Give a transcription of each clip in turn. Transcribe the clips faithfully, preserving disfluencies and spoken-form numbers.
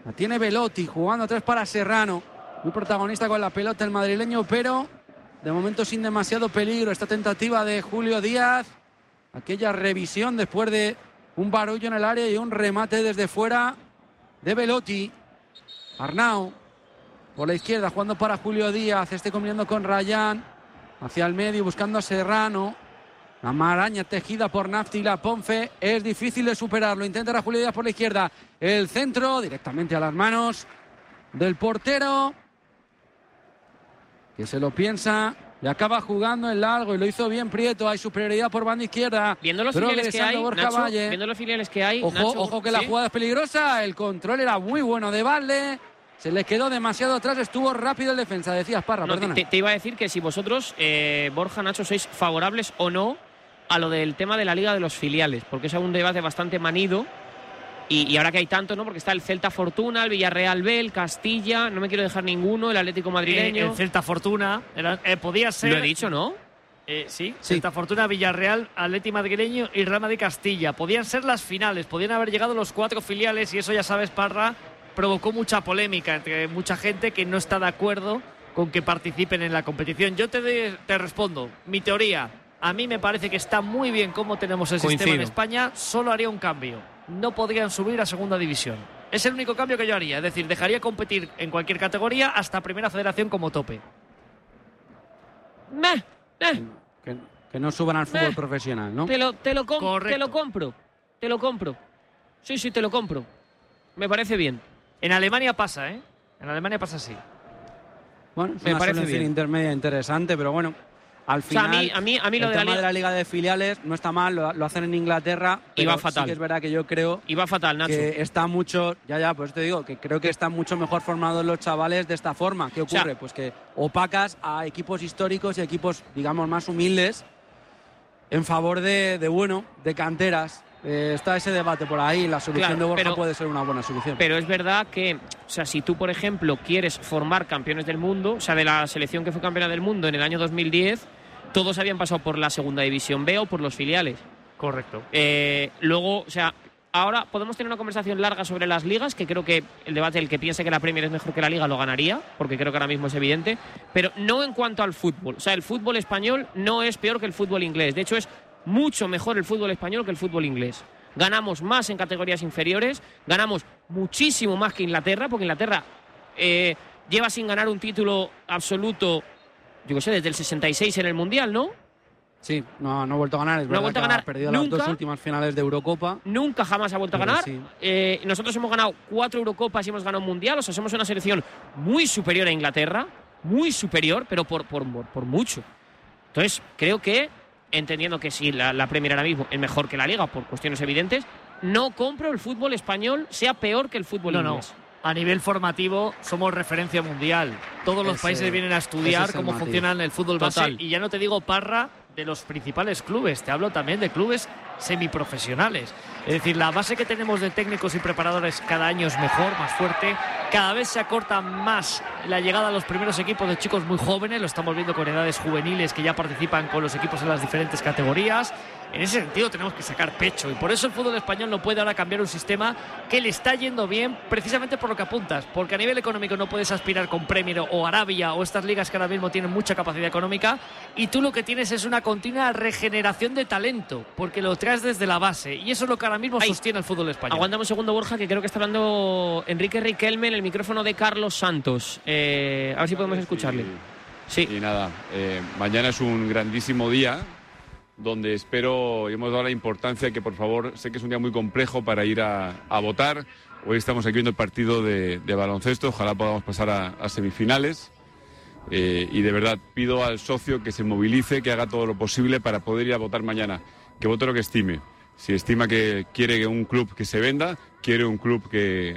La tiene Belotti jugando atrás para Serrano. Muy protagonista con la pelota el madrileño, pero de momento sin demasiado peligro. Esta tentativa de Julio Díaz. Aquella revisión después de un barullo en el área y un remate desde fuera de Belotti. Arnau por la izquierda jugando para Julio Díaz. Este combinando con Rayán. Hacia el medio buscando a Serrano. La maraña tejida por Nafti y la Ponfe. Es difícil de superarlo. Intenta Julio Díaz por la izquierda. El centro directamente a las manos del portero, que se lo piensa y acaba jugando en largo, y lo hizo bien Prieto. Hay superioridad por banda izquierda. Viendo los filiales que hay, Nacho, viendo los filiales que hay, ojo, Nacho, ojo que ¿sí? La jugada es peligrosa. El control era muy bueno de Valde. Se le quedó demasiado atrás. Estuvo rápido el defensa. Decías, Parra, no, perdona. Te, te iba a decir que si vosotros, eh, Borja, Nacho, sois favorables o no a lo del tema de la Liga de los Filiales, porque es un debate bastante manido. Y, y ahora que hay tanto, ¿no? Porque está el Celta Fortuna, el Villarreal B, el Castilla, no me quiero dejar ninguno, el Atlético Madrileño. Eh, el Celta Fortuna, era, eh, podía ser. Lo he dicho, ¿no? Eh, sí, sí, Celta Fortuna, Villarreal, Atlético Madrileño y Real Madrid Castilla. Podían ser las finales, podían haber llegado los cuatro filiales, y eso, ya sabes, Parra, provocó mucha polémica entre mucha gente que no está de acuerdo con que participen en la competición. Yo te, de, te respondo, mi teoría, a mí me parece que está muy bien cómo tenemos el Coincido. sistema en España, solo haría un cambio. No podrían subir a segunda división. Es el único cambio que yo haría, es decir, dejaría competir en cualquier categoría hasta primera federación como tope. Meh, eh. Que, que no suban al fútbol eh. profesional, ¿no? Te lo, te, lo com- te lo compro, te lo compro. Sí, sí, te lo compro. Me parece bien. En Alemania pasa, ¿eh? En Alemania pasa así. Bueno, es me una parece solución bien. intermedia interesante, pero bueno, al final, o sea, a mí, a mí, a mí lo el de la tema Liga... de la Liga de Filiales no está mal, lo, lo hacen en Inglaterra, pero Iba fatal. sí que es verdad que yo creo Iba fatal, Nacho. que está mucho, ya, ya, pues te digo, que creo que están mucho mejor formados los chavales de esta forma. ¿Qué ocurre? O sea, pues que opacas a equipos históricos y equipos, digamos, más humildes en favor de, de bueno, de canteras. Eh, está ese debate por ahí, la solución claro, de Borja pero, puede ser una buena solución. Pero es verdad que, o sea, si tú, por ejemplo, quieres formar campeones del mundo, o sea, de la selección que fue campeona del mundo en el año dos mil diez, todos habían pasado por la segunda división B o por los filiales. Correcto. Eh, luego, o sea, ahora podemos tener una conversación larga sobre las ligas, que creo que el debate, el que piense que la Premier es mejor que la Liga, lo ganaría, porque creo que ahora mismo es evidente, pero no en cuanto al fútbol. O sea, el fútbol español no es peor que el fútbol inglés. De hecho, es mucho mejor el fútbol español que el fútbol inglés. Ganamos más en categorías inferiores, ganamos muchísimo más que Inglaterra, porque Inglaterra eh, lleva sin ganar un título absoluto, yo qué sé, desde el sesenta y seis en el Mundial, ¿no? Sí, no, no ha vuelto a ganar, es no verdad ha vuelto que a ganar ha perdido nunca, las dos últimas finales de Eurocopa. Nunca jamás ha vuelto a ganar. Sí. Eh, nosotros hemos ganado cuatro Eurocopas y hemos ganado un Mundial, o sea, somos una selección muy superior a Inglaterra, muy superior, pero por, por, por mucho. Entonces, creo que, entendiendo que sí, la, la Premier ahora mismo es mejor que la Liga por cuestiones evidentes, no compro el fútbol español sea peor que el fútbol no, inglés. No. A nivel formativo somos referencia mundial. Todos los ese, países vienen a estudiar cómo funciona el fútbol base. Total. Y ya no te digo, Parra, de los principales clubes, te hablo también de clubes semiprofesionales. Es decir, la base que tenemos de técnicos y preparadores cada año es mejor, más fuerte. Cada vez se acorta más la llegada a los primeros equipos de chicos muy jóvenes. Lo estamos viendo con edades juveniles que ya participan con los equipos en las diferentes categorías. En ese sentido tenemos que sacar pecho, y por eso el fútbol español no puede ahora cambiar un sistema que le está yendo bien, precisamente por lo que apuntas, porque a nivel económico no puedes aspirar con Premier o Arabia o estas ligas que ahora mismo tienen mucha capacidad económica, y tú lo que tienes es una continua regeneración de talento, porque lo traes desde la base, y eso es lo que ahora mismo Ay, sostiene el fútbol español. Aguántame un segundo, Borja, que creo que está hablando Enrique Riquelme en el micrófono de Carlos Santos. Eh, a ver si podemos escucharle. Sí. Y nada, eh, mañana es un grandísimo día, donde espero, y hemos dado la importancia que, por favor, sé que es un día muy complejo para ir a, a votar. Hoy estamos aquí viendo el partido de, de baloncesto, ojalá podamos pasar a, a semifinales. Eh, y de verdad pido al socio que se movilice, que haga todo lo posible para poder ir a votar mañana, que vote lo que estime. Si estima que quiere un club que se venda, quiere un club que,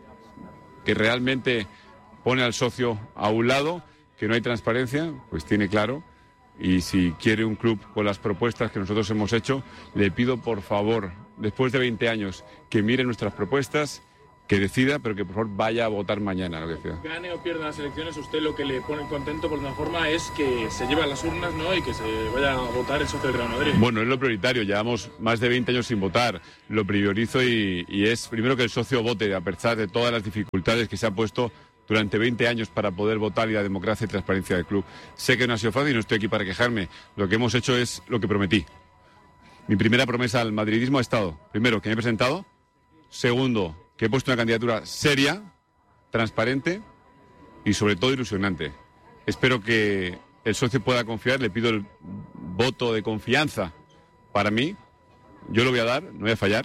que realmente pone al socio a un lado, que no hay transparencia, pues tiene claro. Y si quiere un club con las propuestas que nosotros hemos hecho, le pido por favor, después de veinte años, que mire nuestras propuestas, que decida, pero que por favor vaya a votar mañana, lo que decida. Gane o pierda las elecciones, usted lo que le pone contento por una forma es que se lleve a las urnas, ¿no? Y que se vaya a votar el socio del Real Madrid. Bueno, es lo prioritario, llevamos más de veinte años sin votar, lo priorizo y, y es primero que el socio vote, a pesar de todas las dificultades que se ha puesto durante veinte años para poder votar y la democracia y transparencia del club. Sé que no ha sido fácil y no estoy aquí para quejarme, lo que hemos hecho es lo que prometí. Mi primera promesa al madridismo ha estado, primero, que me he presentado, segundo, que he puesto una candidatura seria, transparente y sobre todo ilusionante. Espero que el socio pueda confiar, le pido el voto de confianza para mí, yo lo voy a dar, no voy a fallar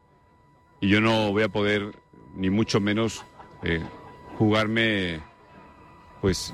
y yo no voy a poder ni mucho menos eh, jugarme pues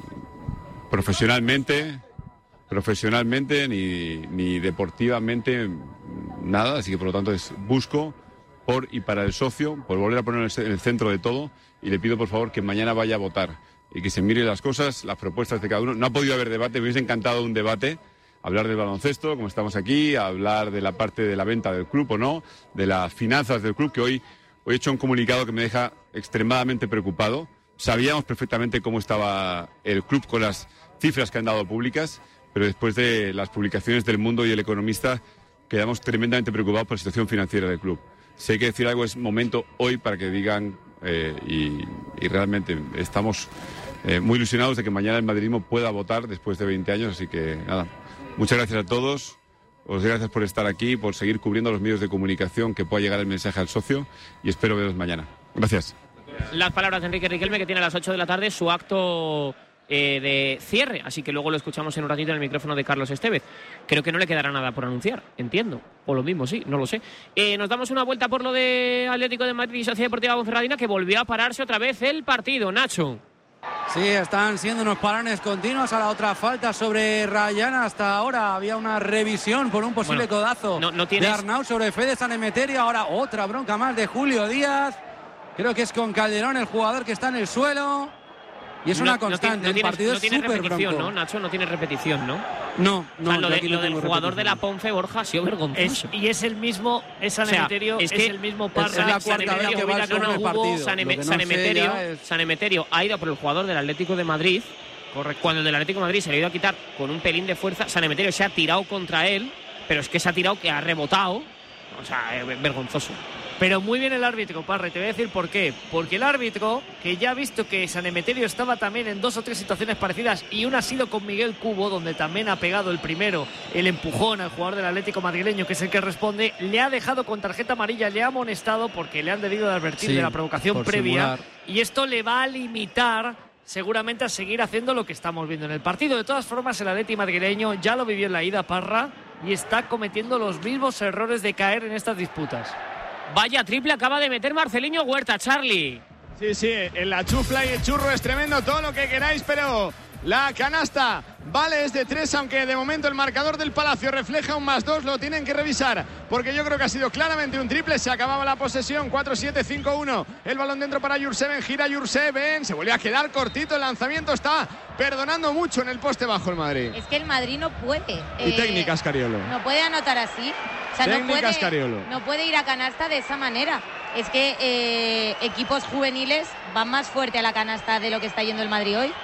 profesionalmente, profesionalmente ni, ni deportivamente nada, así que por lo tanto es, busco por y para el socio, por volver a poner en el centro de todo y le pido por favor que mañana vaya a votar y que se mire las cosas, las propuestas de cada uno. No ha podido haber debate, me hubiese encantado un debate, hablar del baloncesto, como estamos aquí, hablar de la parte de la venta del club o no, de las finanzas del club, que hoy, hoy he hecho un comunicado que me deja extremadamente preocupado. Sabíamos perfectamente cómo estaba el club con las cifras que han dado públicas, pero después de las publicaciones del Mundo y El Economista quedamos tremendamente preocupados por la situación financiera del club. Si hay que decir algo, es momento hoy para que digan, eh, y, y realmente estamos eh, muy ilusionados de que mañana el madridismo pueda votar después de veinte años, así que nada, muchas gracias a todos, os doy gracias por estar aquí, por seguir cubriendo los medios de comunicación, que pueda llegar el mensaje al socio y espero veros mañana. Gracias. Las palabras de Enrique Riquelme, que tiene a las ocho de la tarde su acto eh, de cierre, así que luego lo escuchamos en un ratito en el micrófono de Carlos Estevez. Creo que no le quedará nada por anunciar, entiendo, o lo mismo, sí, no lo sé. Eh, nos damos una vuelta por lo de Atlético de Madrid y Sociedad Deportiva Ponferradina, que volvió a pararse otra vez el partido, Nacho. Sí, están siendo unos parones continuos. A la otra falta sobre Rayana. Hasta ahora había una revisión por un posible bueno, codazo no, no tienes... de Arnau sobre Fede San Emeterio. Ahora otra bronca más de Julio Díaz. Creo que es con Calderón el jugador que está en el suelo. Y es no, una constante. No, no el partido no es tiene súper repetición, bronco. ¿no, Nacho? No tiene repetición, ¿no? No, no. O sea, lo, de, no lo del jugador repetición. De la Ponfe, Borja, ha sido vergonzoso. Es, y es el mismo, es San Emeterio, o sea, es, que es el mismo Parra. Es la cuarta vez que va sobre el partido. San, Eme, no San, Emeterio, es... San Emeterio ha ido por el jugador del Atlético de Madrid. Correcto. Cuando el del Atlético de Madrid se le ha ido a quitar con un pelín de fuerza, San Emeterio se ha tirado contra él, pero es que se ha tirado, que ha rebotado. O sea, es vergonzoso. Pero muy bien el árbitro, Parra, te voy a decir por qué. Porque el árbitro, que ya ha visto que San Emeterio estaba también en dos o tres situaciones parecidas, y una ha sido con Miguel Cubo, donde también ha pegado el primero, el empujón al jugador del Atlético madrileño, que es el que responde, le ha dejado con tarjeta amarilla, le ha amonestado porque le han debido de advertir sí, de la provocación previa. Simular. Y esto le va a limitar seguramente a seguir haciendo lo que estamos viendo en el partido. De todas formas, el Atlético madrileño ya lo vivió en la ida, Parra, y está cometiendo los mismos errores de caer en estas disputas. Vaya triple acaba de meter Marceliño Huerta, Charlie. Sí, sí, en la chufla y el churro es tremendo, todo lo que queráis, pero la canasta vale es de tres, aunque de momento el marcador del Palacio refleja un más dos, lo tienen que revisar, porque yo creo que ha sido claramente un triple. Se acababa la posesión, cuatro siete cinco uno, el balón dentro para Jurseven, gira Jurseven, se vuelve a quedar cortito, el lanzamiento está perdonando mucho en el poste bajo el Madrid. Es que el Madrid no puede. Y eh, técnica Scariolo. No puede anotar así. O sea, técnica no puede, Scariolo. No puede ir a canasta de esa manera. Es que eh, equipos juveniles van más fuerte a la canasta de lo que está yendo el Madrid hoy.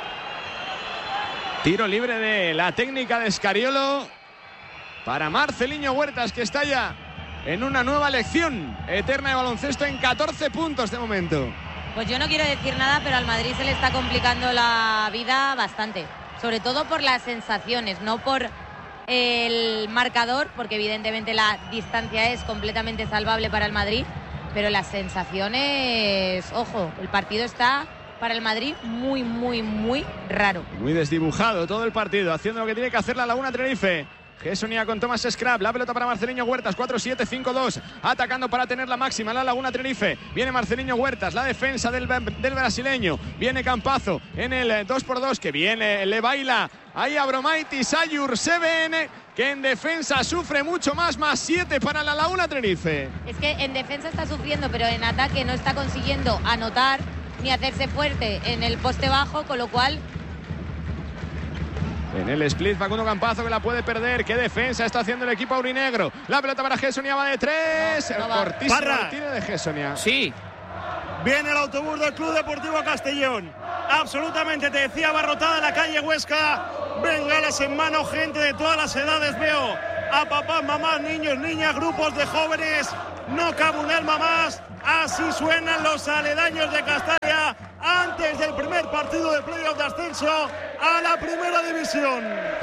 Tiro libre de la técnica de Scariolo para Marceliño Huertas, que está ya en una nueva lección eterna de baloncesto en catorce puntos de momento. Pues yo no quiero decir nada, pero al Madrid se le está complicando la vida bastante. Sobre todo por las sensaciones, no por el marcador, porque evidentemente la distancia es completamente salvable para el Madrid, pero las sensaciones, ojo, el partido está para el Madrid muy, muy, muy raro. Muy desdibujado todo el partido, haciendo lo que tiene que hacer la Laguna Tenerife. Gessonia con Thomas Scrap, la pelota para Marceliño Huertas, cuatro siete cinco dos, atacando para tener la máxima la Laguna Tenerife. Viene Marceliño Huertas, la defensa del, del brasileño, viene Campazo en el dos por dos, que viene, le baila ahí a Abromaitis, a Jurseven, que en defensa sufre mucho más, más siete para la Laguna Tenerife. Es que en defensa está sufriendo, pero en ataque no está consiguiendo anotar ni hacerse fuerte en el poste bajo, con lo cual... En el split, Facundo Campazo, que la puede perder. ¿Qué defensa está haciendo el equipo aurinegro? La pelota para Gessonia, va de tres. No, no va. Cortísimo el tiro de Gessonia. Sí. Viene el autobús del Club Deportivo Castellón. Absolutamente, te decía, abarrotada la calle Huesca. Bengalas en mano, gente de todas las edades. Veo a papás, mamás, niños, niñas, grupos de jóvenes. No cabe un alma más. Así suenan los aledaños de Castalia antes del primer partido de playoff de ascenso a la primera división.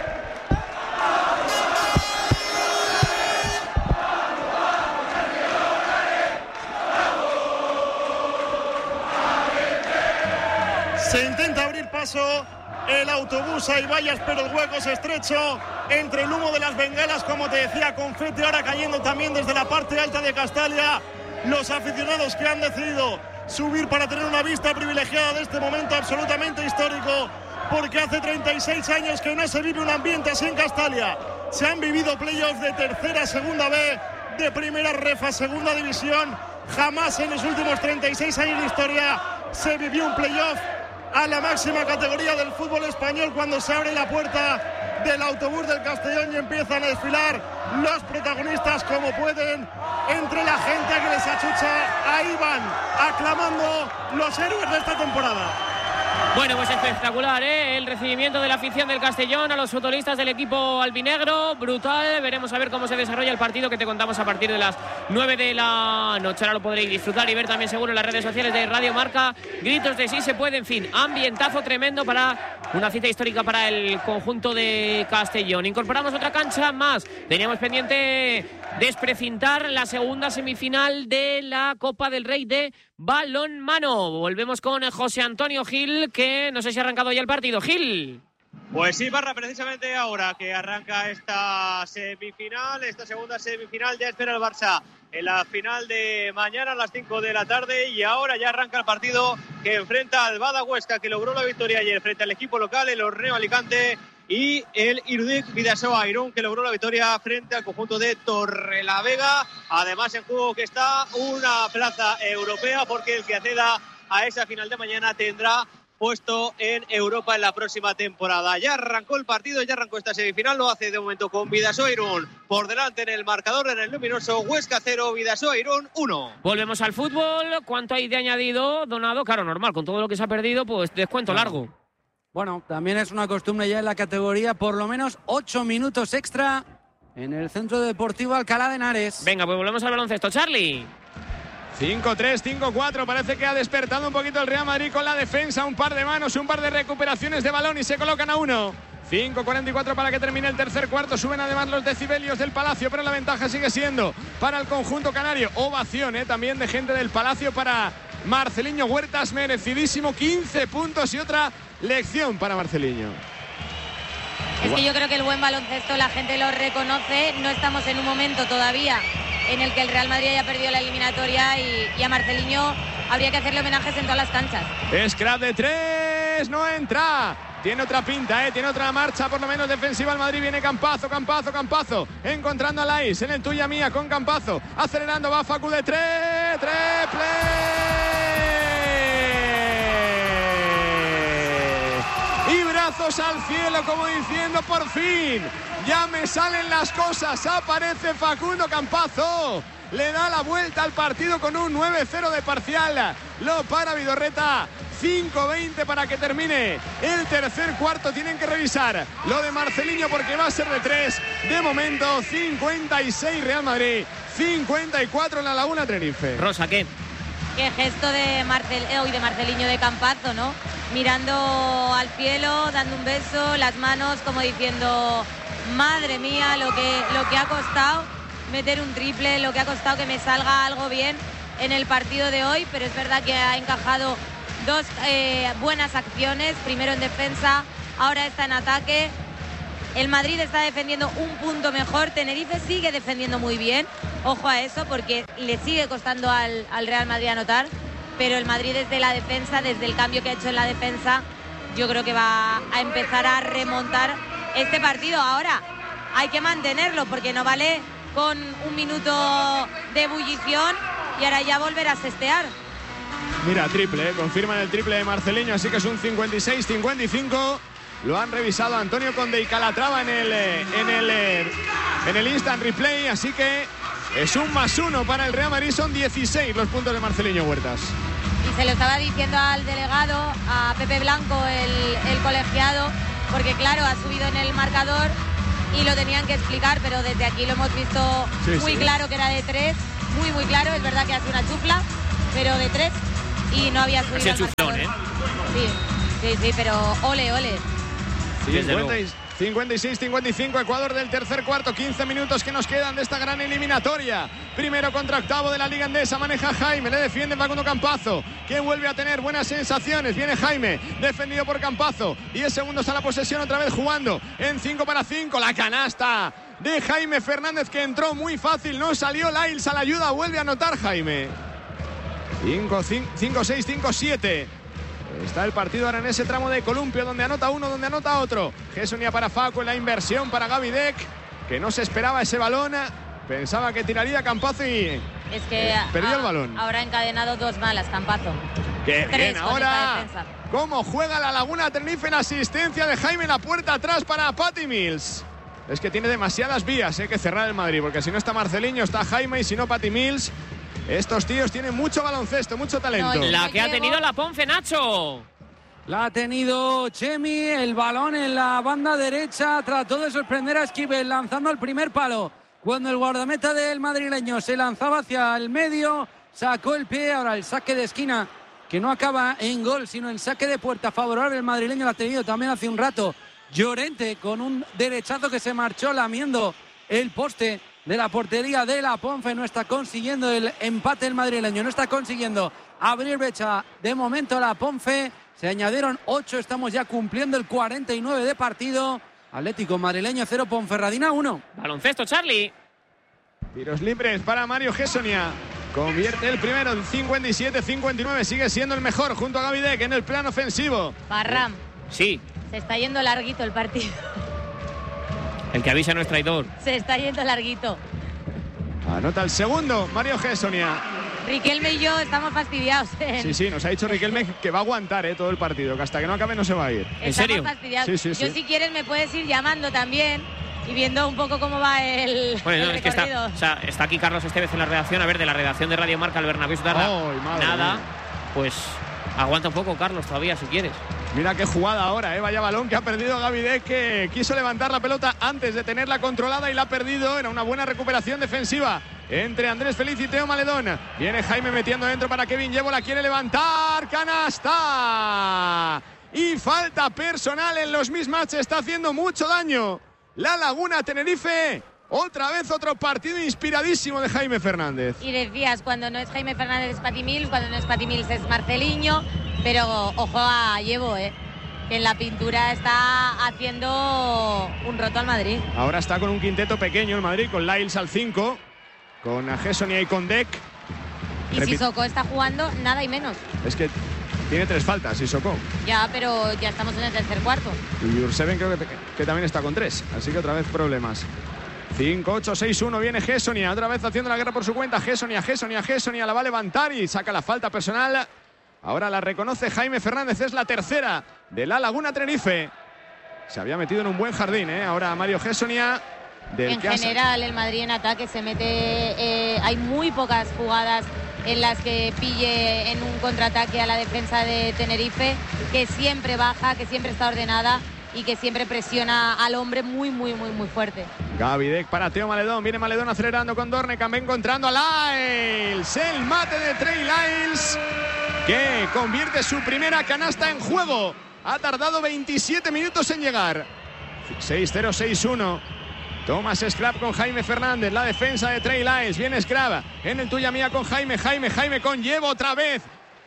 Se intenta abrir paso el autobús, hay vallas, pero el hueco es estrecho entre el humo de las bengalas, como te decía, confeti ahora cayendo también desde la parte alta de Castalia. Los aficionados que han decidido subir para tener una vista privilegiada de este momento absolutamente histórico, porque hace treinta y seis años que no se vive un ambiente así en Castalia. Se han vivido playoffs de tercera, segunda B, de primera refa, segunda división. Jamás en los últimos treinta y seis años de historia se vivió un playoff a la máxima categoría del fútbol español, cuando se abre la puerta del autobús del Castellón y empiezan a desfilar los protagonistas como pueden entre la gente que les achucha. Ahí van aclamando los héroes de esta temporada. Bueno, pues espectacular, ¿eh? El recibimiento de la afición del Castellón a los futbolistas del equipo albinegro, brutal. Veremos a ver cómo se desarrolla el partido, que te contamos a partir de las nueve de la noche. Ahora lo podréis disfrutar y ver también seguro en las redes sociales de Radio Marca. Gritos de sí se puede, en fin, ambientazo tremendo para una cita histórica para el conjunto de Castellón. Incorporamos otra cancha más. Teníamos pendiente desprecintar la segunda semifinal de la Copa del Rey de balonmano. Volvemos con José Antonio Gil, que no sé si ha arrancado ya el partido. Gil. Pues sí, Barra, precisamente ahora que arranca esta semifinal, esta segunda semifinal, ya espera el Barça en la final de mañana a las cinco de la tarde, y ahora ya arranca el partido que enfrenta al Bada Huesca, que logró la victoria ayer frente al equipo local, el Orneo Alicante, y el Irudik Bidasoa Irún, que logró la victoria frente al conjunto de Torrelavega. Además, en juego que está una plaza europea, porque el que acceda a esa final de mañana tendrá puesto en Europa en la próxima temporada. Ya arrancó el partido, ya arrancó esta semifinal, lo hace de momento con Bidasoa Irún por delante en el marcador, en el luminoso. Huesca cero, Bidasoa Irún uno. Volvemos al fútbol. ¿Cuánto hay de añadido, Donado? Claro, normal, con todo lo que se ha perdido, pues descuento largo. Bueno, también es una costumbre ya en la categoría, por lo menos ocho minutos extra en el Centro Deportivo Alcalá de Henares. Venga, pues volvemos al baloncesto, Charlie. cinco tres, cinco cuatro, parece que ha despertado un poquito el Real Madrid con la defensa, un par de manos, un par de recuperaciones de balón y se colocan a uno. cinco cuarenta y cuatro para que termine el tercer cuarto, suben además los decibelios del Palacio, pero la ventaja sigue siendo para el conjunto canario. Ovación ¿eh? también de gente del Palacio para Marceliño Huertas, merecidísimo, quince puntos y otra lección para Marceliño. Es que yo creo que el buen baloncesto la gente lo reconoce. No estamos en un momento todavía en el que el Real Madrid haya perdido la eliminatoria y, y a Marceliño habría que hacerle homenajes en todas las canchas. Scrap de tres, no entra. Tiene otra pinta, ¿eh? Tiene otra marcha, por lo menos defensiva el Madrid. Viene Campazo, Campazo, Campazo. Encontrando a Lais en el tuya mía con Campazo. Acelerando, va Facu de tres, tres, play. Y brazos al cielo, como diciendo, por fin, ya me salen las cosas. Aparece Facundo Campazo. Le da la vuelta al partido con un nueve cero de parcial. Lo para Vidorreta. cinco veinte para que termine el tercer cuarto. Tienen que revisar lo de Marceliño porque va a ser de tres. De momento, cincuenta y seis Real Madrid, cincuenta y cuatro en la Laguna Tenerife. Rosa, ¿qué? Qué gesto de, Marcel, hoy de Marceliño de Campazo, ¿no? Mirando al cielo, dando un beso, las manos como diciendo, madre mía, lo que, lo que ha costado meter un triple, lo que ha costado que me salga algo bien en el partido de hoy, pero es verdad que ha encajado dos eh, buenas acciones, primero en defensa, ahora está en ataque. El Madrid está defendiendo un punto mejor, Tenerife sigue defendiendo muy bien, ojo a eso porque le sigue costando al, al Real Madrid anotar, pero el Madrid desde la defensa, desde el cambio que ha hecho en la defensa, yo creo que va a empezar a remontar este partido. Ahora hay que mantenerlo porque no vale con un minuto de ebullición y ahora ya volver a sestear. Mira, triple, ¿eh? Confirman el triple de Marceliño, así que es un cincuenta y seis cincuenta y cinco. Lo han revisado Antonio Conde y Calatrava en el, en el, en el instant replay, así que es un más uno para el Real Madrid, son dieciséis los puntos de Marceliño Huertas. Y se lo estaba diciendo al delegado, a Pepe Blanco, el, el colegiado, porque claro, ha subido en el marcador y lo tenían que explicar, pero desde aquí lo hemos visto sí, muy sí. claro que era de tres, muy muy claro, es verdad que ha sido una chufla, pero de tres y no había subido el marcador. ¿eh? Sí, sí, sí, pero ole, ole. cincuenta y seis cincuenta y cinco, Ecuador del tercer cuarto, quince minutos que nos quedan de esta gran eliminatoria. Primero contra octavo de la Liga Endesa, maneja Jaime, le defiende Facundo Campazo, que vuelve a tener buenas sensaciones. Viene Jaime, defendido por Campazo, diez segundos a la posesión, otra vez jugando en cinco para cinco, la canasta de Jaime Fernández, que entró muy fácil, no salió Lyles a la ayuda, vuelve a anotar Jaime. cinco seis, cinco siete. Está el partido ahora en ese tramo de columpio, donde anota uno, donde anota otro. Gessonia para Facu, en la inversión para Gaby Deck, que no se esperaba ese balón, pensaba que tiraría Campazo y es que eh, perdió ha, el balón. Ahora ha encadenado dos malas, Campazo. Qué Tres bien, ahora cómo juega la Laguna Tenerife, en asistencia de Jaime, la puerta atrás para Patty Mills. Es que tiene demasiadas vías, hay eh, que cerrar el Madrid, porque si no está Marceliño, está Jaime, y si no Patty Mills. Estos tíos tienen mucho baloncesto, mucho talento. No, la que ha tenido la Ponce, Nacho. La ha tenido Chemi, el balón en la banda derecha, trató de sorprender a Esquivel lanzando el primer palo. Cuando el guardameta del madrileño se lanzaba hacia el medio, sacó el pie, ahora el saque de esquina, que no acaba en gol, sino en saque de puerta favorable. El madrileño lo ha tenido también hace un rato Llorente, con un derechazo que se marchó lamiendo el poste de la portería de la Ponce. No está consiguiendo el empate el madrileño, no está consiguiendo abrir brecha de momento la Ponce. Se añadieron ocho, estamos ya cumpliendo el cuarenta y nueve de partido. Atlético madrileño cero, Ponferradina uno. Baloncesto, Charlie. Tiros libres para Mario Gessonia. Convierte el primero en cincuenta y siete cincuenta y nueve. Sigue siendo el mejor junto a Gaby Deck en el plano ofensivo. Barram. Sí. Se está yendo larguito el partido. El que avisa no es traidor. Se está yendo larguito. Anota el segundo, Mario Gessonia. Riquelme y yo estamos fastidiados. ¿eh? Sí, sí, nos ha dicho Riquelme que va a aguantar eh, todo el partido, que hasta que no acabe no se va a ir. ¿En serio? Estamos fastidiados. Sí, sí, yo sí. si quieres me puedes ir llamando también y viendo un poco cómo va el, bueno, no, el es que está, o sea, está aquí Carlos Estevez en la redacción. A ver, de la redacción de Radio Marca, el Bernabéu Sutarra, oh, nada. Mía. Pues aguanta un poco, Carlos, todavía, si quieres. Mira qué jugada ahora, ¿eh? Vaya balón que ha perdido Gaby Deck, que quiso levantar la pelota antes de tenerla controlada y la ha perdido. Era una buena recuperación defensiva entre Andrés Feliz y Teo Maledón. Viene Jaime metiendo dentro para Kevin Llevo, la quiere levantar, canasta. Y falta personal en los mismatches, está haciendo mucho daño la Laguna Tenerife. Otra vez otro partido inspiradísimo de Jaime Fernández. Y decías, cuando no es Jaime Fernández es Patty Mills, cuando no es Patty Mills es Marceliño, pero ojo a Llevo, eh, que en la pintura está haciendo un roto al Madrid. Ahora está con un quinteto pequeño el Madrid, con Lyles al cinco, con Gessonia y con Deck. Y Repit- Sissoko está jugando nada y menos. Es que tiene tres faltas, Sissoko. Ya, pero ya estamos en el tercer cuarto. Y Jurseven creo que, que también está con tres, así que otra vez problemas. cinco ocho seis uno, viene Gessonia, otra vez haciendo la guerra por su cuenta. Gessonia, Gessonia, Gessonia la va a levantar y saca la falta personal. Ahora la reconoce Jaime Fernández, es la tercera de la Laguna Tenerife. Se había metido en un buen jardín, ¿eh? Ahora Mario Gessonia. Del En que general, el Madrid en ataque se mete. Eh, hay muy pocas jugadas en las que pille en un contraataque a la defensa de Tenerife, que siempre baja, que siempre está ordenada y que siempre presiona al hombre muy, muy, muy, muy fuerte. Gaby Deck para Teo Maledón. Viene Maledón acelerando con Dornekamp, encontrando a Lyles. El mate de Trey Lyles, que convierte su primera canasta en juego. Ha tardado veintisiete minutos en llegar. seis cero seis uno. Thomas Scrap con Jaime Fernández. La defensa de Trey Lyles. Viene Scrap en el tuya mía con Jaime. Jaime, Jaime con Llevo otra vez.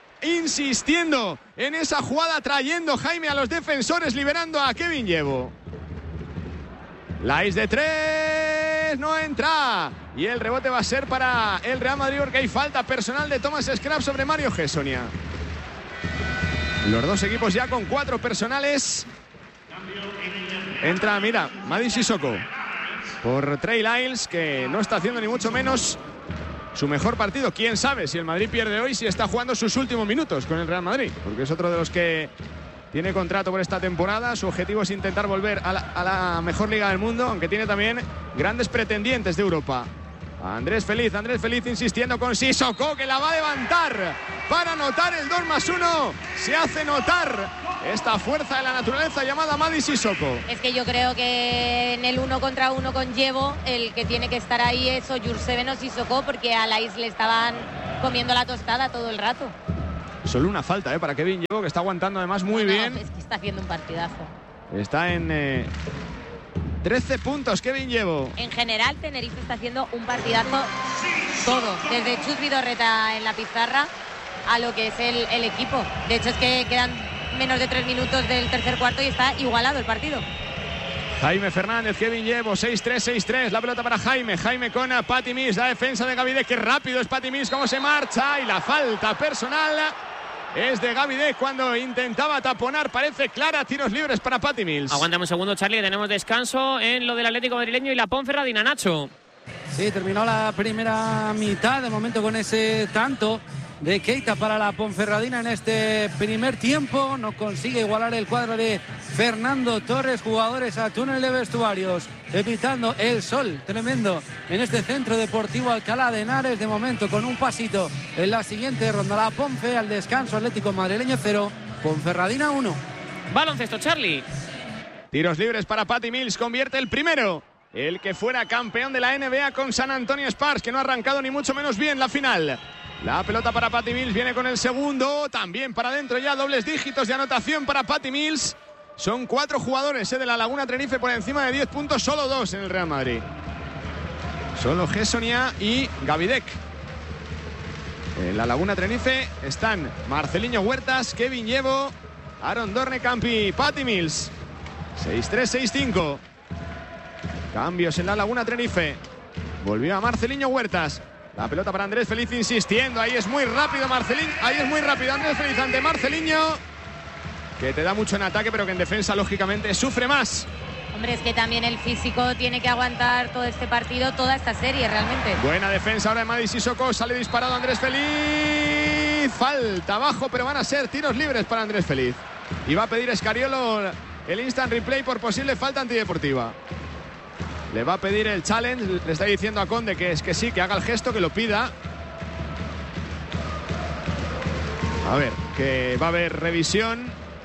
Insistiendo en esa jugada, trayendo Jaime a los defensores, liberando a Kevin Llevo. Lyles de tres, no entra. Y el rebote va a ser para el Real Madrid, porque hay falta personal de Thomas Scrap sobre Mario Gessonia. Los dos equipos ya con cuatro personales. Entra, mira, Mady Sissoko por Trey Lyles, que no está haciendo ni mucho menos su mejor partido. Quién sabe si el Madrid pierde hoy, si está jugando sus últimos minutos con el Real Madrid, porque es otro de los que tiene contrato por esta temporada. Su objetivo es intentar volver a la, a la mejor liga del mundo, aunque tiene también grandes pretendientes de Europa. Andrés Feliz, Andrés Feliz insistiendo con Sissoko, que la va a levantar para anotar el dos más uno. Se hace notar esta fuerza de la naturaleza llamada Mady Sissoko. Es que yo creo que en el uno contra uno con Yevo, el que tiene que estar ahí es o Jurseven o Sissoko, porque a Lais le estaban comiendo la tostada todo el rato. Solo una falta ¿eh? para Kevin Yevo, que está aguantando además muy no, bien. Es que está haciendo un partidazo. Está en eh, trece puntos Kevin Yevo. En general, Tenerife está haciendo un partidazo todo, desde Chus Vidorreta en la pizarra a lo que es el, el equipo. De hecho, es que quedan menos de tres minutos del tercer cuarto y está igualado el partido. Jaime Fernández, Kevin Yevo, seis tres, seis tres. La pelota para Jaime. Jaime con Patty Mills. La defensa de Gavidec. Qué rápido es Patty Mills, cómo se marcha. Y la falta personal es de Gavidec cuando intentaba taponar. Parece clara. Tiros libres para Patty Mills. Aguántame un segundo, Charlie. Tenemos descanso en lo del Atlético madrileño y la Ponferradina, Nacho. Sí, terminó la primera mitad. De momento con ese tanto de Keita para la Ponferradina en este primer tiempo. No consigue igualar el cuadro de Fernando Torres. Jugadores a túnel de vestuarios, evitando el sol tremendo en este centro deportivo Alcalá de Henares. De momento con un pasito en la siguiente ronda. La Ponfe al descanso. Atlético madrileño cero, Ponferradina uno. Baloncesto, Charlie. Tiros libres para Patty Mills. Convierte el primero. El que fuera campeón de la N B A con San Antonio Spurs, que no ha arrancado ni mucho menos bien la final. La pelota para Patty Mills, viene con el segundo, también para adentro ya, dobles dígitos de anotación para Patty Mills. Son cuatro jugadores ¿eh? de la Laguna Tenerife por encima de diez puntos, solo dos en el Real Madrid. Solo Gessonia y Gavidec. En la Laguna Tenerife están Marceliño Huertas, Kevin Yevo, Aaron Dornecamp y Patty Mills. seis tres, seis cinco. Cambios en la Laguna Tenerife. Volvió a Marceliño Huertas. La pelota para Andrés Feliz insistiendo. Ahí es muy rápido Marceliño. Ahí es muy rápido Andrés Feliz ante Marceliño, que te da mucho en ataque, pero que en defensa lógicamente sufre más. Hombre, es que también el físico tiene que aguantar todo este partido, toda esta serie realmente. Buena defensa ahora de Mady Sissoko. Sale disparado Andrés Feliz. Falta abajo, pero van a ser tiros libres para Andrés Feliz. Y va a pedir Escariolo el instant replay por posible falta antideportiva. Le va a pedir el challenge. Le está diciendo a Conde que es que sí, que haga el gesto, que lo pida. A ver, que va a haber revisión.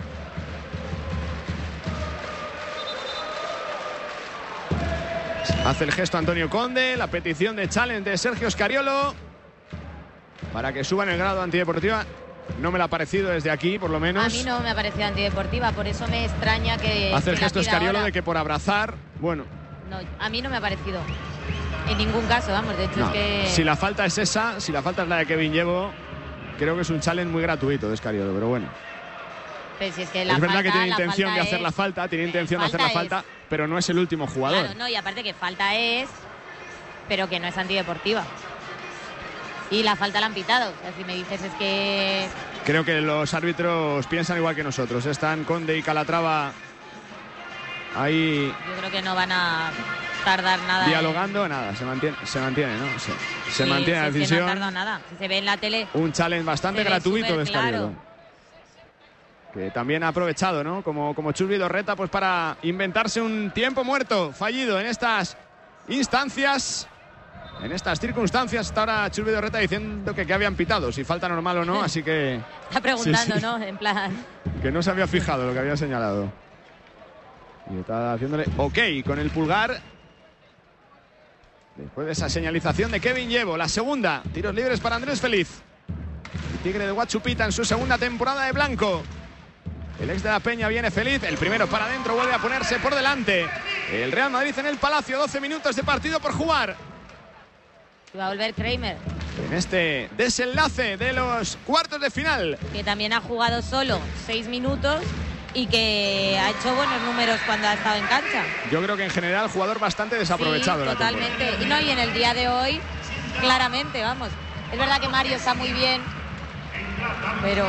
Hace el gesto Antonio Conde. La petición de challenge de Sergio Scariolo para que suban el grado antideportiva. No me la ha parecido desde aquí, por lo menos. A mí no me ha parecido antideportiva, por eso me extraña que... Hace el gesto Scariolo ahora. de que por abrazar, bueno... No, a mí no me ha parecido en ningún caso, vamos, de hecho no. es que... Si la falta es esa, si la falta es la de Kevin Yevo, creo que es un challenge muy gratuito de Scariolo, pero bueno. Pero si es que la es verdad falta, que tiene intención de hacer es... la falta, tiene intención de hacer la falta falta, es... pero no es el último jugador. Claro, no, y aparte que falta es, pero que no es antideportiva. Y la falta la han pitado, o sea, si me dices es que... Creo que los árbitros piensan igual que nosotros, están Conde y Calatrava ahí... Yo creo que no van a tardar nada. Dialogando, en... nada, se mantiene, se mantiene, ¿no? Se, se sí, mantiene la si decisión. Es que no ha tardado nada. Si se ve en la tele. Un challenge bastante gratuito de Scariolo. Claro. Que también ha aprovechado, ¿no? Como, como Chus Vidorreta, pues para inventarse un tiempo muerto, fallido en estas instancias, en estas circunstancias. Hasta ahora Chus Vidorreta diciendo que, que habían pitado, si falta normal o no, así que... Está preguntando, sí, sí. ¿no? En plan... Que no se había fijado lo que había señalado. Y está haciéndole ok con el pulgar. Después de esa señalización de Kevin Yevo. La segunda, tiros libres para Andrés Feliz. El Tigre de Huachupita en su segunda temporada de blanco. El ex de la Peña viene feliz. El primero para adentro, vuelve a ponerse por delante. El Real Madrid en el Palacio. doce minutos de partido por jugar. Va a volver Kramer. En este desenlace de los cuartos de final. Que también ha jugado solo seis minutos. Y que ha hecho buenos números cuando ha estado en cancha. Yo creo que en general jugador bastante desaprovechado. Sí, la totalmente. Y no, y en el día de hoy, claramente, vamos. Es verdad que Mario está muy bien, pero...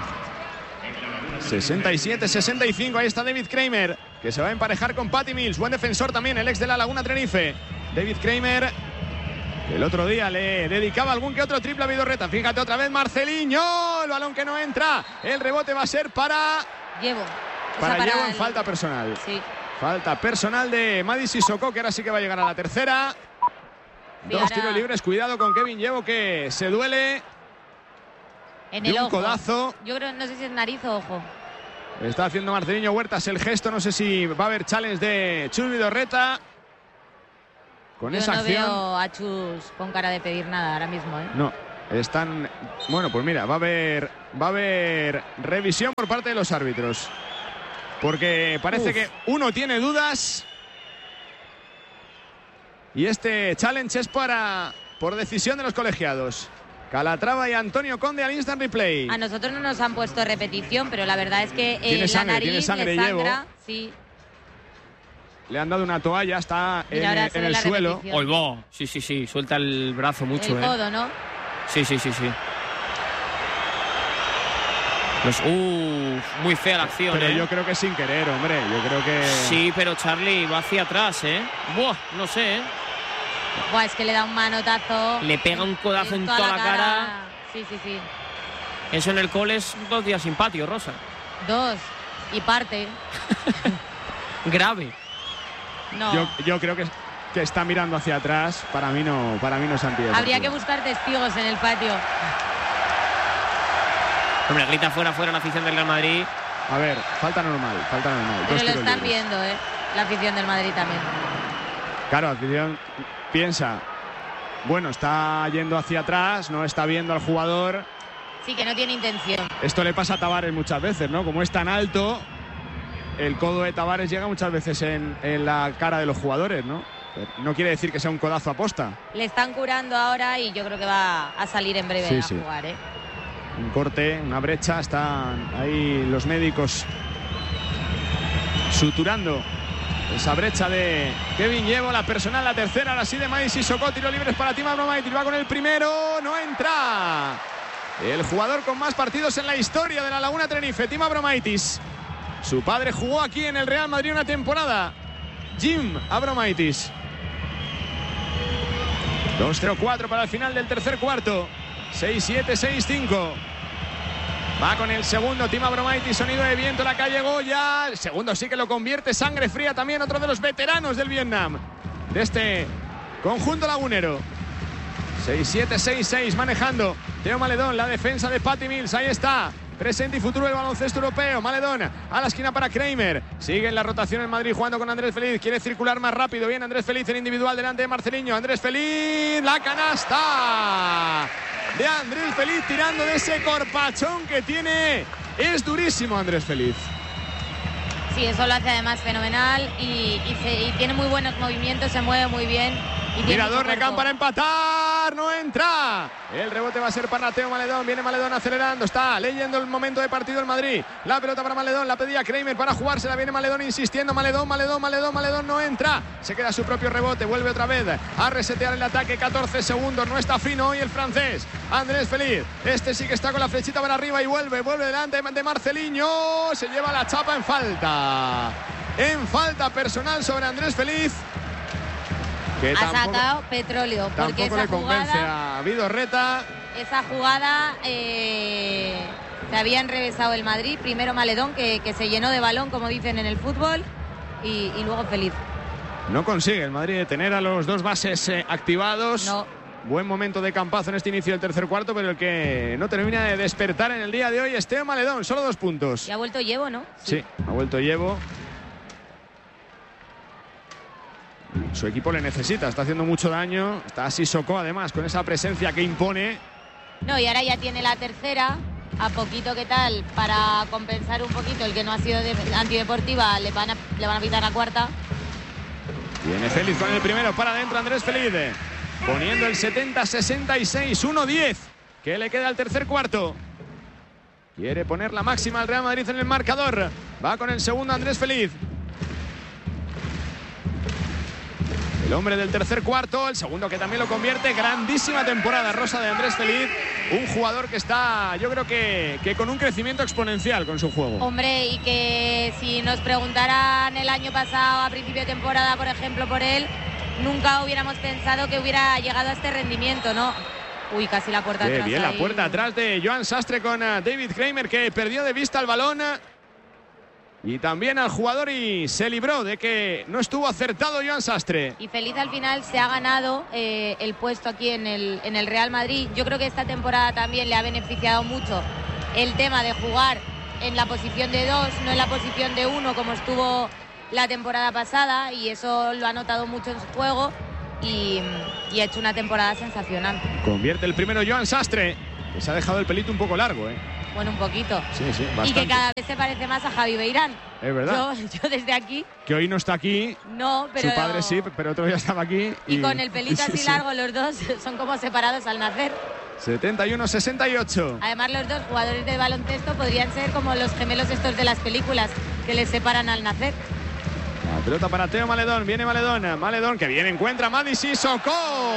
sesenta y siete sesenta y cinco, ahí está David Kramer, que se va a emparejar con Patty Mills. Buen defensor también, el ex de la Laguna Tenerife. David Kramer, el otro día le dedicaba algún que otro triple a Vidorreta. Fíjate otra vez Marceliño, el balón que no entra. El rebote va a ser para... Llevo. Para, para Llevo en el... falta personal. Sí. Falta personal de Mady Sissoko, que ahora sí que va a llegar a la tercera. Sí, Dos ahora- tiros libres. Cuidado con Kevin Llevo, que se duele. En de el un ojo. codazo. Yo creo, no sé si es nariz o ojo. Está haciendo Marceliño Huertas el gesto. No sé si va a haber challenge de Chus Vidorreta. Con Yo esa no acción. veo a Chus con cara de pedir nada ahora mismo, ¿eh? No, están. Bueno, pues mira, va a haber. Va a haber revisión por parte de los árbitros. Porque parece Uf. que uno tiene dudas. Y este challenge es para. Por decisión de los colegiados. Calatrava y Antonio Conde al instant replay. A nosotros no nos han puesto repetición, pero la verdad es que eh, Tiene la sangre, nariz tiene sangre, le sangra. Llevo. Sí. Le han dado una toalla, está Mira, en, ahora en se ve el la suelo. repetición. Olvo. Sí, sí, sí. Suelta el brazo mucho, El ¿eh? codo, ¿no? Sí, sí, sí, sí. Los, uf, muy fea la acción, Pero ¿eh? yo creo que sin querer, hombre. Yo creo que. Sí, pero Charlie va hacia atrás, ¿eh? Buah, no sé, ¿eh? Buah, es que le da un manotazo. Le pega un codazo en toda la cara. Sí, sí, sí. Eso en el cole es dos días sin patio, Rosa. Dos. Y parte. Grave. No. Yo, yo creo que, que está mirando hacia atrás. Para mí no, para mí no es antideportivo. Habría que buscar testigos en el patio. Hombre, grita fuera, fuera la afición del Real Madrid. A ver, falta normal, falta normal. Pero Dos lo tiros están libres. viendo, ¿eh? La afición del Madrid también. Claro, la afición piensa, bueno, está yendo hacia atrás, no está viendo al jugador. Sí, que no tiene intención. Esto le pasa a Tavares muchas veces, ¿no? Como es tan alto, el codo de Tavares llega muchas veces en, en la cara de los jugadores, ¿no? No quiere decir que sea un codazo a posta. Le están curando ahora y yo creo que va a salir en breve Sí, a sí. jugar, ¿eh? Un corte, una brecha, están ahí los médicos suturando esa brecha de Kevin Llevo, la personal, la tercera, ahora sí de Mais y Socó, tiro libres para Tim Abromaitis, va con el primero, no entra. El jugador con más partidos en la historia de la Laguna Tenerife, Tim Abromaitis. Su padre jugó aquí en el Real Madrid una temporada, Jim Abromaitis. dos cero cuatro para el final del tercer cuarto. seis siete, seis cinco. Va con el segundo, Tim Abromaitis, sonido de viento, la calle Goya. El segundo sí que lo convierte, sangre fría también, otro de los veteranos del Vietnam, de este conjunto lagunero. seis siete, seis seis, manejando Teo Maledón, la defensa de Patty Mills, ahí está. Presente y futuro del baloncesto europeo. Maledón a la esquina para Kramer. Sigue en la rotación en Madrid jugando con Andrés Feliz. Quiere circular más rápido. Bien Andrés Feliz en individual delante de Marceliño. Andrés Feliz, la canasta de Andrés Feliz tirando de ese corpachón que tiene. Es durísimo Andrés Feliz. Sí, eso lo hace además fenomenal y, y, se, y tiene muy buenos movimientos, se mueve muy bien. Y tiene Mirador mucho Recán cuerpo. para empatar, no entra. El rebote va a ser para Teo Maledón, viene Maledón acelerando, está leyendo el momento de partido el Madrid. La pelota para Maledón, la pedía Kramer para jugársela, viene Maledón insistiendo, Maledón, Maledón, Maledón, Maledón, no entra. Se queda su propio rebote, vuelve otra vez a resetear el ataque, catorce segundos, no está fino hoy el francés. Andrés Feliz, este sí que está con la flechita para arriba y vuelve, vuelve delante de Marceliño, se lleva la chapa en falta. En falta personal sobre Andrés Feliz. Que Ha tampoco- sacado petróleo porque Tampoco esa le convence jugada, a Vidorreta. esa jugada eh, se había enrevesado el Madrid. Primero Maledón que, que se llenó de balón, como dicen en el fútbol, y, y luego Feliz. No consigue el Madrid detener a los dos bases eh, activados. No. Buen momento de campazo en este inicio del tercer cuarto, pero el que no termina de despertar en el día de hoy es Teo Maledón, solo dos puntos. Y ha vuelto Llevo, ¿no? Sí, ha vuelto Llevo. Su equipo le necesita, está haciendo mucho daño. Está Sissoko además con esa presencia que impone. No, y ahora ya tiene la tercera. A poquito que tal, para compensar un poquito el que no ha sido de, antideportiva, le van, a, le van a pitar la cuarta. Viene Félix con el primero, para adentro Andrés Feliz, poniendo el setenta sesenta y seis, uno diez, que le queda al tercer cuarto. Quiere poner la máxima al Real Madrid en el marcador. Va con el segundo Andrés Feliz. El hombre del tercer cuarto, el segundo que también lo convierte. Grandísima temporada, Rosa, de Andrés Feliz. Un jugador que está, yo creo que, que con un crecimiento exponencial con su juego. Hombre, y que si nos preguntaran el año pasado, a principio de temporada, por ejemplo, por él, nunca hubiéramos pensado que hubiera llegado a este rendimiento, ¿no? Uy, casi la puerta Qué atrás. bien, la ahí. puerta atrás de Joan Sastre con uh, David Kramer, que perdió de vista el balón. y también al jugador, y se libró de que no estuvo acertado Joan Sastre. Y Feliz al final se ha ganado eh, el puesto aquí en el, en el Real Madrid. Yo creo que esta temporada también le ha beneficiado mucho el tema de jugar en la posición de dos, no en la posición de uno como estuvo la temporada pasada, y eso lo ha notado mucho en su juego y, y ha hecho una temporada sensacional. Convierte el primero Joan Sastre, que se ha dejado el pelito un poco largo, ¿eh? Bueno, un poquito. Sí, sí, bastante. Y que cada vez se parece más a Javi Beirán. Es verdad. Yo, yo desde aquí... Que hoy no está aquí. No, pero... Su padre sí, pero otro día estaba aquí. Y, y con el pelito así sí, largo, los dos son como separados al nacer. setenta y uno sesenta y ocho. Además, los dos jugadores de baloncesto podrían ser como los gemelos estos de las películas, que les separan al nacer. La pelota para Teo Maledón. Viene Maledón. Maledón que viene, encuentra Madi Sissoko.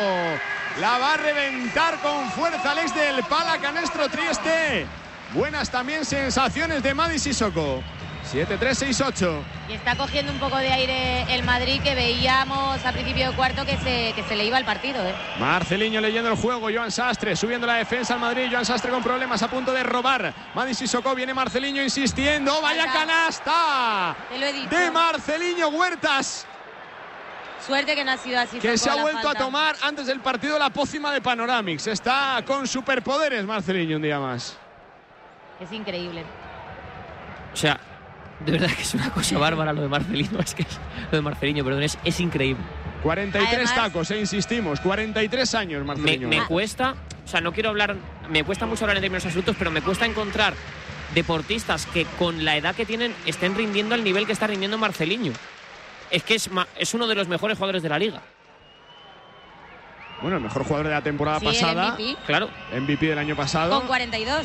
La va a reventar con fuerza Alex del Pala, Canestro Trieste. Buenas también sensaciones de Madi Sissoko. siete tres seis ocho. Y está cogiendo un poco de aire el Madrid, que veíamos a principio de cuarto que se, que se le iba el partido, ¿eh? Marceliño leyendo el juego. Joan Sastre subiendo la defensa al Madrid. Joan Sastre con problemas, a punto de robar. Madi Sissoko, viene Marceliño insistiendo. ¡Vaya canasta! Te lo he dicho. De Marceliño Huertas. Suerte que no ha sido así. Que se ha vuelto falta. a tomar antes del partido la pócima de Panoramix. Está con superpoderes Marceliño un día más. Es increíble. O sea, de verdad que es una cosa bárbara lo de Marcelino. Es que es, lo de Marceliño, perdón, es, es increíble. cuarenta y tres Además, tacos, eh, insistimos. cuarenta y tres años, Me, Marceliño. me cuesta, o sea, no quiero hablar, me cuesta mucho hablar en términos absolutos, pero me cuesta encontrar deportistas que con la edad que tienen estén rindiendo al nivel que está rindiendo Marceliño. Es que es, es uno de los mejores jugadores de la liga. Bueno, el mejor jugador de la temporada sí, pasada. el M V P. Claro. M V P del año pasado. Con cuarenta y dos.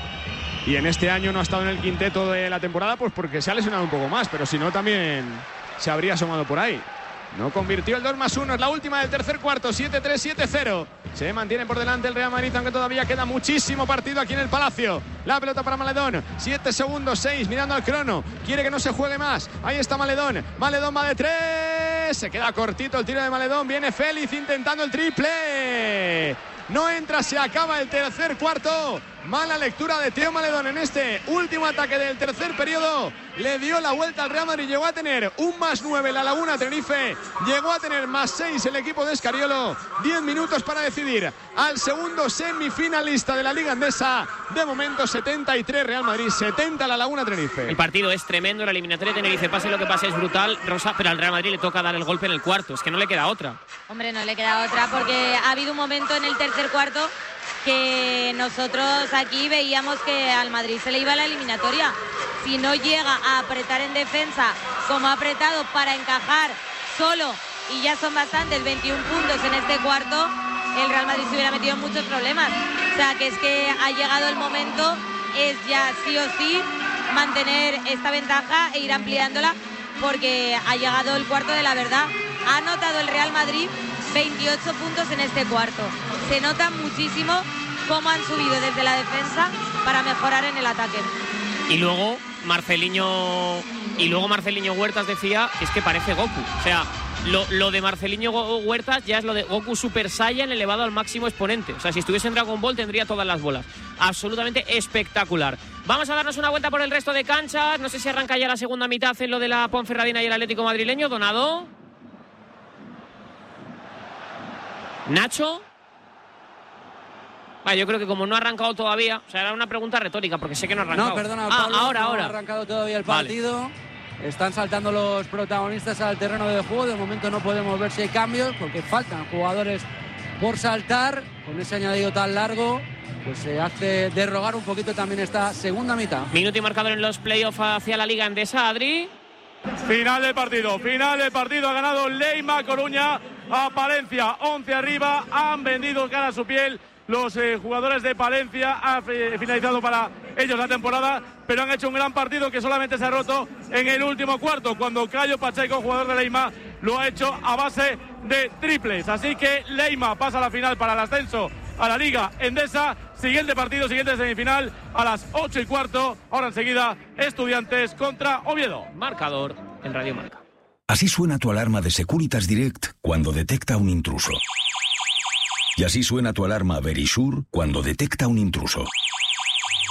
Y en este año no ha estado en el quinteto de la temporada, pues porque se ha lesionado un poco más, pero si no también se habría asomado por ahí. No convirtió el dos más uno, es la última del tercer cuarto, siete tres siete cero. Se mantiene por delante el Real Madrid, aunque todavía queda muchísimo partido aquí en el Palacio. La pelota para Maledón, siete segundos, seis, mirando al crono. Quiere que no se juegue más. Ahí está Maledón. Maledón va de tres. Se queda cortito el tiro de Maledón. Viene Félix intentando el triple. No entra, se acaba el tercer cuarto. Mala lectura de Teo Maledón en este último ataque del tercer periodo. Le dio la vuelta al Real Madrid. Llegó a tener un más nueve la Laguna Tenerife. Llegó a tener más seis el equipo de Escariolo. Diez minutos para decidir al segundo semifinalista de la Liga Endesa. De momento setenta y tres Real Madrid, setenta la Laguna Tenerife. El partido es tremendo, la eliminatoria de Tenerife, pase lo que pase, es brutal, Rosa, pero al Real Madrid le toca dar el golpe en el cuarto. Es que no le queda otra. Hombre, no le queda otra, porque ha habido un momento en el tercer cuarto que nosotros aquí veíamos que al Madrid se le iba la eliminatoria. Si no llega a apretar en defensa como ha apretado para encajar solo, y ya son bastantes, veintiún puntos en este cuarto, el Real Madrid se hubiera metido en muchos problemas. O sea, que es que ha llegado el momento, es ya sí o sí mantener esta ventaja e ir ampliándola, porque ha llegado el cuarto de la verdad. Ha anotado el Real Madrid veintiocho puntos en este cuarto. Se nota muchísimo cómo han subido desde la defensa para mejorar en el ataque. Y luego Marceliño y luego Marceliño Huertas decía que es que parece Goku. O sea, lo, lo de Marceliño Huertas ya es lo de Goku Super Saiyan elevado al máximo exponente. O sea, si estuviese en Dragon Ball tendría todas las bolas. Absolutamente espectacular. Vamos a darnos una vuelta por el resto de canchas. No sé si arranca ya la segunda mitad en lo de la Ponferradina y el Atlético madrileño. Donado. Nacho. Vale, yo creo que como no ha arrancado todavía, o sea, era una pregunta retórica porque sé que no ha arrancado. No, perdona, ah, Pablo, ahora, no ahora. ha arrancado todavía el partido. Vale. Están saltando los protagonistas al terreno de juego. De momento no podemos ver si hay cambios porque faltan jugadores por saltar. Con ese añadido tan largo, pues se hace derrogar un poquito también esta segunda mitad. Minuto y marcador en los playoffs hacia la Liga Endesa, Adri. Final del partido, final del partido. Ha ganado Leima Coruña a Palencia, once arriba. Han vendido cara a su piel los eh, jugadores de Palencia. Ha eh, finalizado para ellos la temporada, pero han hecho un gran partido que solamente se ha roto en el último cuarto, cuando Cayo Pacheco, jugador de Leima, lo ha hecho a base de triples. Así que Leima pasa a la final para el ascenso a la Liga Endesa. Siguiente partido, siguiente semifinal a las ocho y cuarto. Ahora enseguida, Estudiantes contra Oviedo. Marcador en Radio Marca. Así suena tu alarma de Securitas Direct cuando detecta un intruso. Y así suena tu alarma Verisure cuando detecta un intruso.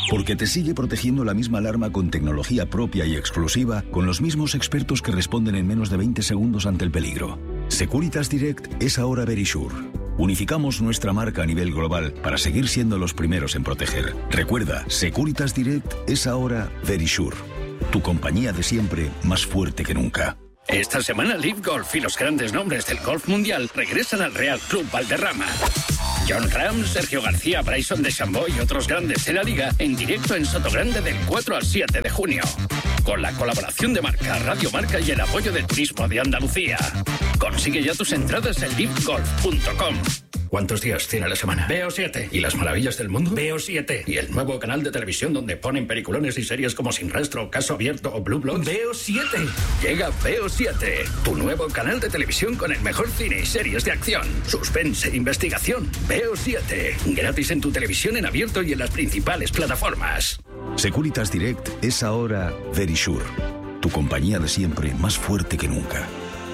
Porque te sigue protegiendo la misma alarma con tecnología propia y exclusiva, con los mismos expertos que responden en menos de veinte segundos ante el peligro. Securitas Direct es ahora Verisure. Unificamos nuestra marca a nivel global para seguir siendo los primeros en proteger. Recuerda, Securitas Direct es ahora Verisure. Tu compañía de siempre, más fuerte que nunca. Esta semana Live Golf y los grandes nombres del golf mundial regresan al Real Club Valderrama. John Ram, Sergio García, Bryson DeChambeau y otros grandes de la liga en directo en Sotogrande del cuatro al siete de junio. Con la colaboración de Marca, Radio Marca y el apoyo del Turismo de Andalucía. Consigue ya tus entradas en live golf punto com. ¿Cuántos días tiene la semana? Veo siete. ¿Y las maravillas del mundo? Veo siete. ¿Y el nuevo canal de televisión donde ponen peliculones y series como Sin Rastro, Caso Abierto o Blue Bloods? Veo siete. Llega Veo siete, tu nuevo canal de televisión con el mejor cine y series de acción, suspense e investigación. Veo siete. Gratis en tu televisión en abierto y en las principales plataformas. Securitas Direct es ahora Verisure. Tu compañía de siempre, más fuerte que nunca.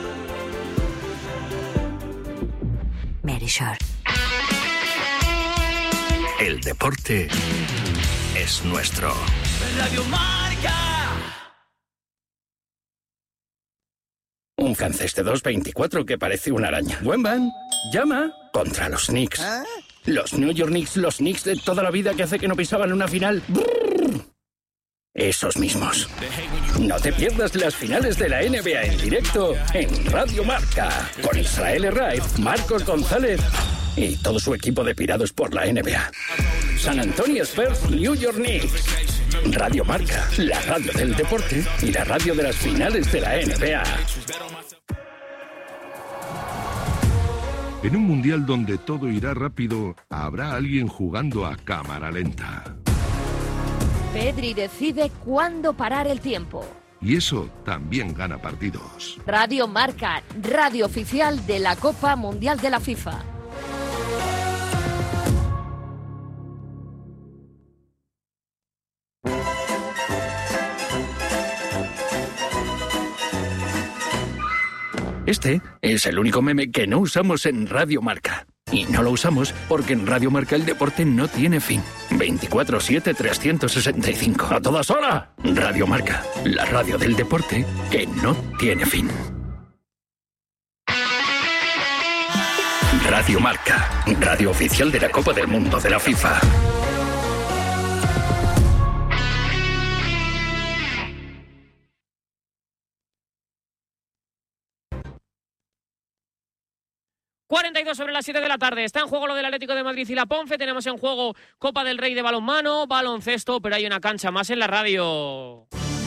Verisure. El deporte es nuestro. Radio Marca. Un francés de dos veinticuatro que parece una araña. Wenban, llama contra los Knicks. ¿Ah? Los New York Knicks, los Knicks de toda la vida que hace que no pisaban una final. Brrr. Esos mismos. No te pierdas las finales de la N B A en directo en Radio Marca. Con Israel Herraiz, Marcos González y todo su equipo de pirados por la N B A. San Antonio Spurs, New York Knicks. Radio Marca, la radio del deporte y la radio de las finales de la N B A. En un mundial donde todo irá rápido, habrá alguien jugando a cámara lenta. Pedri decide cuándo parar el tiempo. Y eso también gana partidos. Radio Marca, radio oficial de la Copa Mundial de la FIFA. Este es el único meme que no usamos en Radio Marca. Y no lo usamos porque en Radio Marca el deporte no tiene fin. veinticuatro siete trescientos sesenta y cinco. ¡A todas horas! Radio Marca, la radio del deporte que no tiene fin. Radio Marca, radio oficial de la Copa del Mundo de la FIFA. cuarenta y dos sobre las siete de la tarde. Está en juego lo del Atlético de Madrid y la Ponfe. Tenemos en juego Copa del Rey de balonmano, baloncesto, pero hay una cancha más en la radio.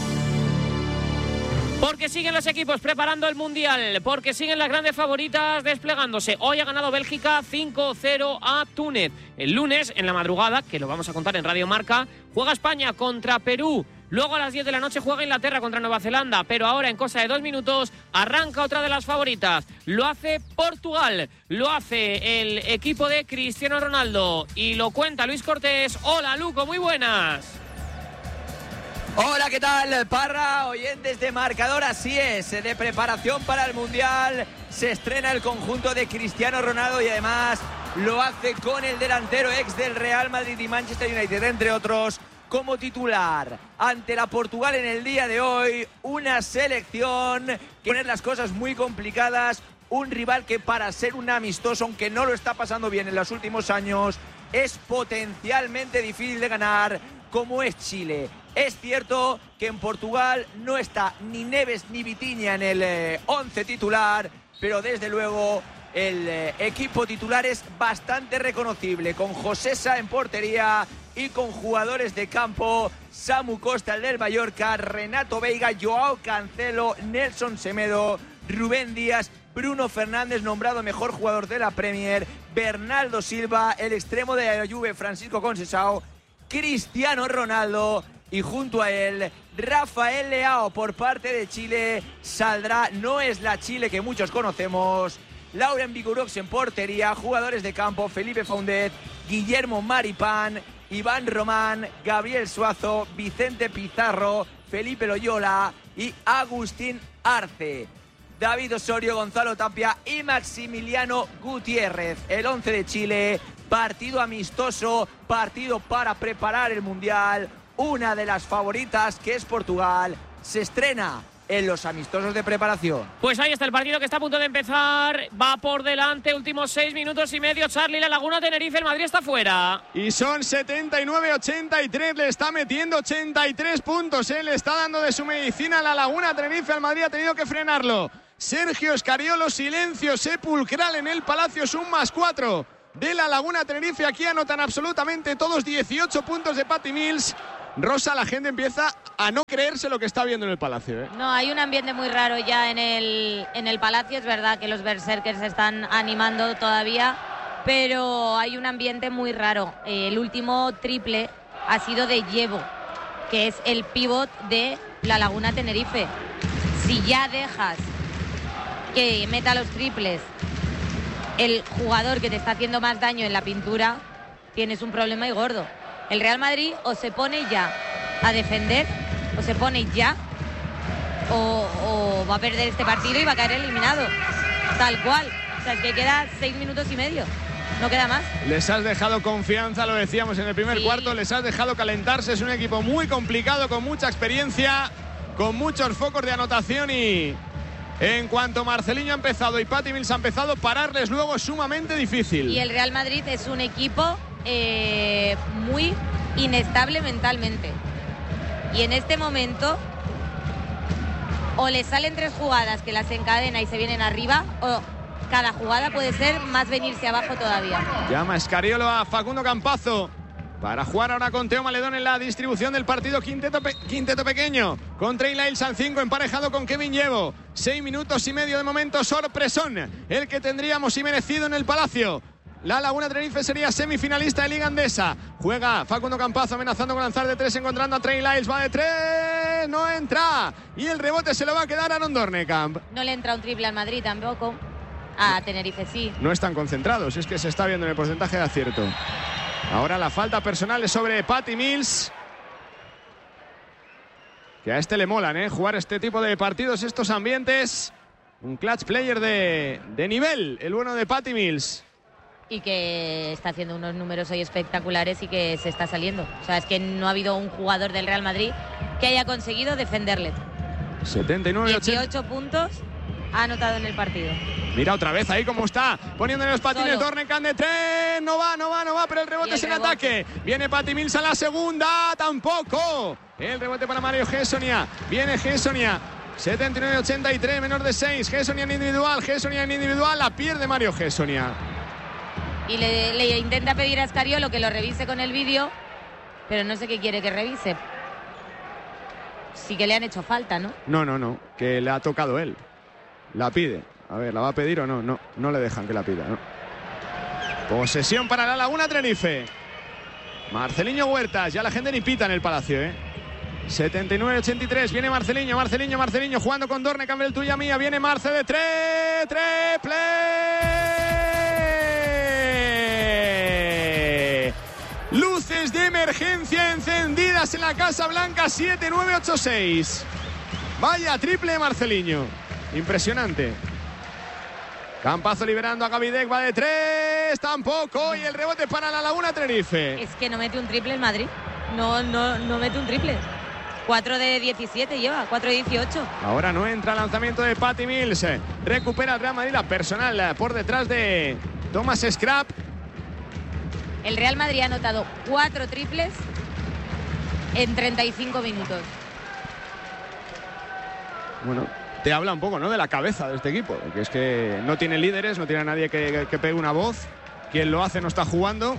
Porque siguen los equipos preparando el Mundial, porque siguen las grandes favoritas desplegándose. Hoy ha ganado Bélgica cinco cero a Túnez. El lunes, en la madrugada, que lo vamos a contar en Radio Marca, juega España contra Perú. Luego a las diez de la noche juega Inglaterra contra Nueva Zelanda, pero ahora en cosa de dos minutos arranca otra de las favoritas. Lo hace Portugal, lo hace el equipo de Cristiano Ronaldo y lo cuenta Luis Cortés. Hola Luco, muy buenas. Hola, ¿qué tal, Parra? Oyentes de Marcador, así es, de preparación para el Mundial. Se estrena el conjunto de Cristiano Ronaldo y además lo hace con el delantero ex del Real Madrid y Manchester United, entre otros, como titular ante la Portugal en el día de hoy. Una selección que pone las cosas muy complicadas, un rival que para ser un amistoso, aunque no lo está pasando bien en los últimos años, es potencialmente difícil de ganar, como es Chile. Es cierto que en Portugal no está ni Neves ni Vitinha en el eh, once titular, pero desde luego el eh, equipo titular es bastante reconocible, con José Sá en portería y con jugadores de campo: Samu Costa, el del Mallorca, Renato Veiga, Joao Cancelo, Nelson Semedo, Rubén Díaz, Bruno Fernández, nombrado mejor jugador de la Premier, Bernardo Silva, el extremo de la Juve, Francisco Conceição, Cristiano Ronaldo y junto a él Rafael Leao por parte de Chile. Saldrá, no es la Chile que muchos conocemos, Lauren Vigurox en portería, jugadores de campo: Felipe Faundet, Guillermo Maripán, Iván Román, Gabriel Suazo, Vicente Pizarro, Felipe Loyola y Agustín Arce. David Osorio, Gonzalo Tapia y Maximiliano Gutiérrez. El once de Chile partido amistoso, partido para preparar el Mundial. Una de las favoritas, que es Portugal, se estrena en los amistosos de preparación. Pues ahí está el partido que está a punto de empezar. Va por delante, últimos seis minutos y medio. Charlie, La Laguna, Tenerife, el Madrid está fuera. Y son setenta y nueve a ochenta y tres, le está metiendo ochenta y tres puntos, ¿eh? Le está dando de su medicina a La Laguna, Tenerife. El Madrid ha tenido que frenarlo. Sergio Escariolo, silencio sepulcral en el Palacio, es un más cuatro de La Laguna, Tenerife. Aquí anotan absolutamente todos, dieciocho puntos de Patty Mills. Rosa, la gente empieza a no creerse lo que está viendo en el Palacio, ¿eh? No, hay un ambiente muy raro ya en el, en el Palacio. Es verdad que los berserkers se están animando todavía, pero hay un ambiente muy raro. Eh, el último triple ha sido de Llevo, que es el pívot de La Laguna, Tenerife. Si ya dejas que meta los triples el jugador que te está haciendo más daño en la pintura, tienes un problema y gordo. El Real Madrid o se pone ya a defender, o se pone ya, o, o va a perder este partido y va a caer eliminado. Tal cual. O sea, es que queda seis minutos y medio. No queda más. Les has dejado confianza, lo decíamos en el primer Sí. cuarto, les has dejado calentarse. Es un equipo muy complicado, con mucha experiencia, con muchos focos de anotación, y en cuanto Marcelinho ha empezado y Patty Mills ha empezado, pararles luego es sumamente difícil. Y el Real Madrid es un equipo eh, muy inestable mentalmente. Y en este momento o le salen tres jugadas que las encadena y se vienen arriba, o cada jugada puede ser más venirse abajo todavía. Llama Escariolo a Facundo Campazo para jugar ahora con Teo Maledón en la distribución del partido. Quinteto, pe quinteto pequeño con Trey Lyles al cinco, emparejado con Kevin Llevo. Seis minutos y medio de momento, sorpresón el que tendríamos y merecido en el Palacio. La Laguna Tenerife sería semifinalista de Liga Andesa. Juega Facundo Campazo amenazando con lanzar de tres, encontrando a Trey Lyles. Va de tres, no entra. Y el rebote se lo va a quedar a Aaron Dornekamp. No le entra un triple al Madrid tampoco. A Tenerife sí. No están concentrados, es que se está viendo en el porcentaje de acierto. Ahora la falta personal es sobre Patty Mills, que a este le molan, ¿eh? Jugar este tipo de partidos, estos ambientes. Un clutch player de, de nivel, el bueno de Patty Mills. Y que está haciendo unos números hoy espectaculares y que se está saliendo. O sea, es que no ha habido un jugador del Real Madrid que haya conseguido defenderle. setenta y nueve ochenta. dieciocho puntos ha anotado en el partido. Mira otra vez ahí cómo está, poniéndole los patines. Dornekamp de tres, no va, no va, no va, pero el rebote el es en rebote. ataque. Viene Patty Mills a la segunda, tampoco. El rebote para Mario Gessonia, viene Gessonia. setenta y nueve ochenta y tres, menor de seis. Gessonia en individual, Gessonia en individual, la pierde Mario Gessonia. Y le, le intenta pedir a Escariolo que lo revise con el vídeo, pero no sé qué quiere que revise. Sí que le han hecho falta, ¿no? No, no, no, que le ha tocado él. La pide. A ver, ¿la va a pedir o no? No, no le dejan que la pida, ¿no? Posesión para la Laguna Tenerife. Marcelinho Huertas, ya la gente ni pita en el Palacio, ¿eh? setenta y nueve ochenta y tres, viene Marcelinho, Marcelinho, Marcelinho jugando con Dornekamp, el tuya mía, viene Marce de tres, triple. Luces de emergencia encendidas en la Casa Blanca, siete nueve ocho seis. Vaya triple de Marcelinho, impresionante. Campazo liberando a Gavidec, va de tres, tampoco, y el rebote para la Laguna Tenerife. Es que no mete un triple el Madrid. No, no, no mete un triple. cuatro de diecisiete lleva, cuatro de dieciocho. Ahora no entra el lanzamiento de Patty Mills. Recupera el Real Madrid la personal por detrás de Thomas Scrap. El Real Madrid ha anotado cuatro triples en treinta y cinco minutos. Bueno, te habla un poco, ¿no?, de la cabeza de este equipo, que es que no tiene líderes, no tiene a nadie que, que, que pegue una voz. Quien lo hace no está jugando.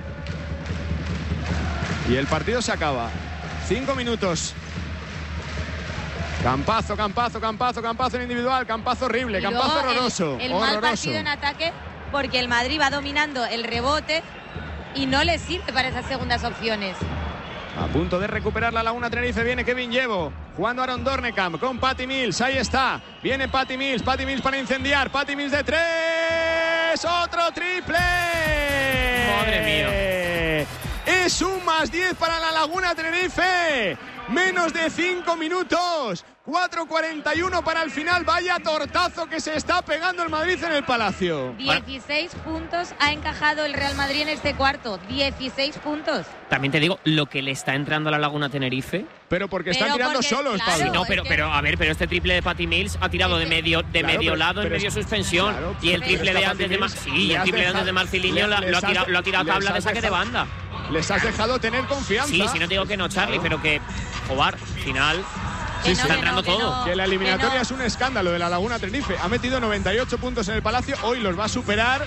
Y el partido se acaba. Cinco minutos. Campazo, Campazo, Campazo, Campazo en individual. Campazo horrible, Y Campazo luego horroroso. El, el horroroso. mal partido en ataque, porque el Madrid va dominando el rebote y no le sirve para esas segundas opciones. A punto de recuperar la Laguna Tenerife, viene Kevin Llevo, jugando Aaron Dornekamp con Patty Mills, ahí está, viene Patty Mills, Patty Mills para incendiar, Patty Mills de tres, otro triple. Madre mía. Es un más diez para la Laguna Tenerife. Menos de cinco minutos. cuatro cuarenta y uno para el final. Vaya tortazo que se está pegando el Madrid en el Palacio. dieciséis puntos ha encajado el Real Madrid en este cuarto. dieciséis puntos. También te digo, lo que le está entrando a la Laguna Tenerife. Pero porque están pero tirando porque, solos, claro, Pablo. Sí, no, pero, es pero a ver, pero este triple de Patty Mills ha tirado de medio, de claro, medio pero, lado, pero en medio es, suspensión. Claro, y el triple de antes de Mar sí, el triple de antes de Marciliño lo, lo ha tirado, lo ha tirado tabla de saque de banda. Les has dejado tener confianza. Sí, sí, no te digo que no, Charlie, pero que, joder, final. Sí, está sí, entrando que todo. No, que la eliminatoria que no. es un escándalo de la Laguna Tenerife. Ha metido noventa y ocho puntos en el Palacio. Hoy los va a superar.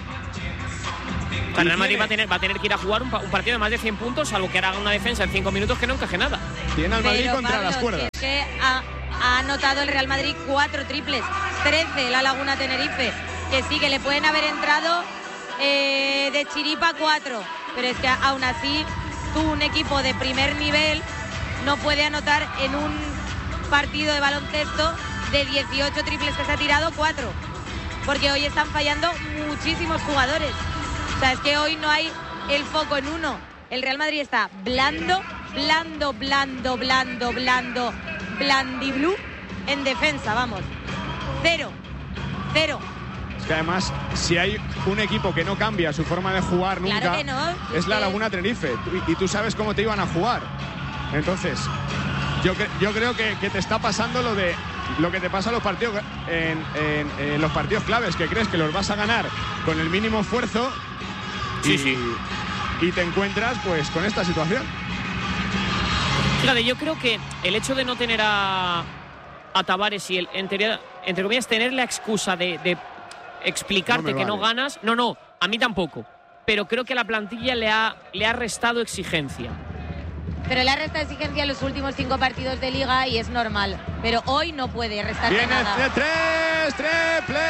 El Real Madrid va a, tener, va a tener que ir a jugar un, un partido de más de cien puntos, salvo que haga una defensa en cinco minutos que no encaje nada. Tiene al Madrid pero, contra Pablo, las cuerdas. Si es que ha, ha anotado el Real Madrid cuatro triples, trece la Laguna Tenerife. Que sí, que le pueden haber entrado eh, de chiripa cuatro. Pero es que aún así, tú, un equipo de primer nivel, no puede anotar en un partido de baloncesto de dieciocho triples que se ha tirado cuatro. Porque hoy están fallando muchísimos jugadores. O sea, es que hoy no hay el foco en uno. El Real Madrid está blando, blando, blando, blando, blando, blandiblú en defensa, vamos. Cero, cero. Es que además, si hay un equipo que no cambia su forma de jugar nunca, claro que no, es la Laguna Tenerife. Y, y tú sabes cómo te iban a jugar. Entonces, yo, yo creo que, que te está pasando lo de lo que te pasa en los partidos en, en, en los partidos claves, que crees que los vas a ganar con el mínimo esfuerzo. Sí, y, sí. y te encuentras pues con esta situación. Fíjate, yo creo que el hecho de no tener a, a Tavares y el, entre, entre comillas, tener la excusa de, de explicarte no que vale. no ganas, no, no, a mí tampoco. Pero creo que la plantilla le ha, le ha restado exigencia. Pero le ha restado exigencia en los últimos cinco partidos de Liga y es normal. Pero hoy no puede restarle Viene nada. de tres, triple.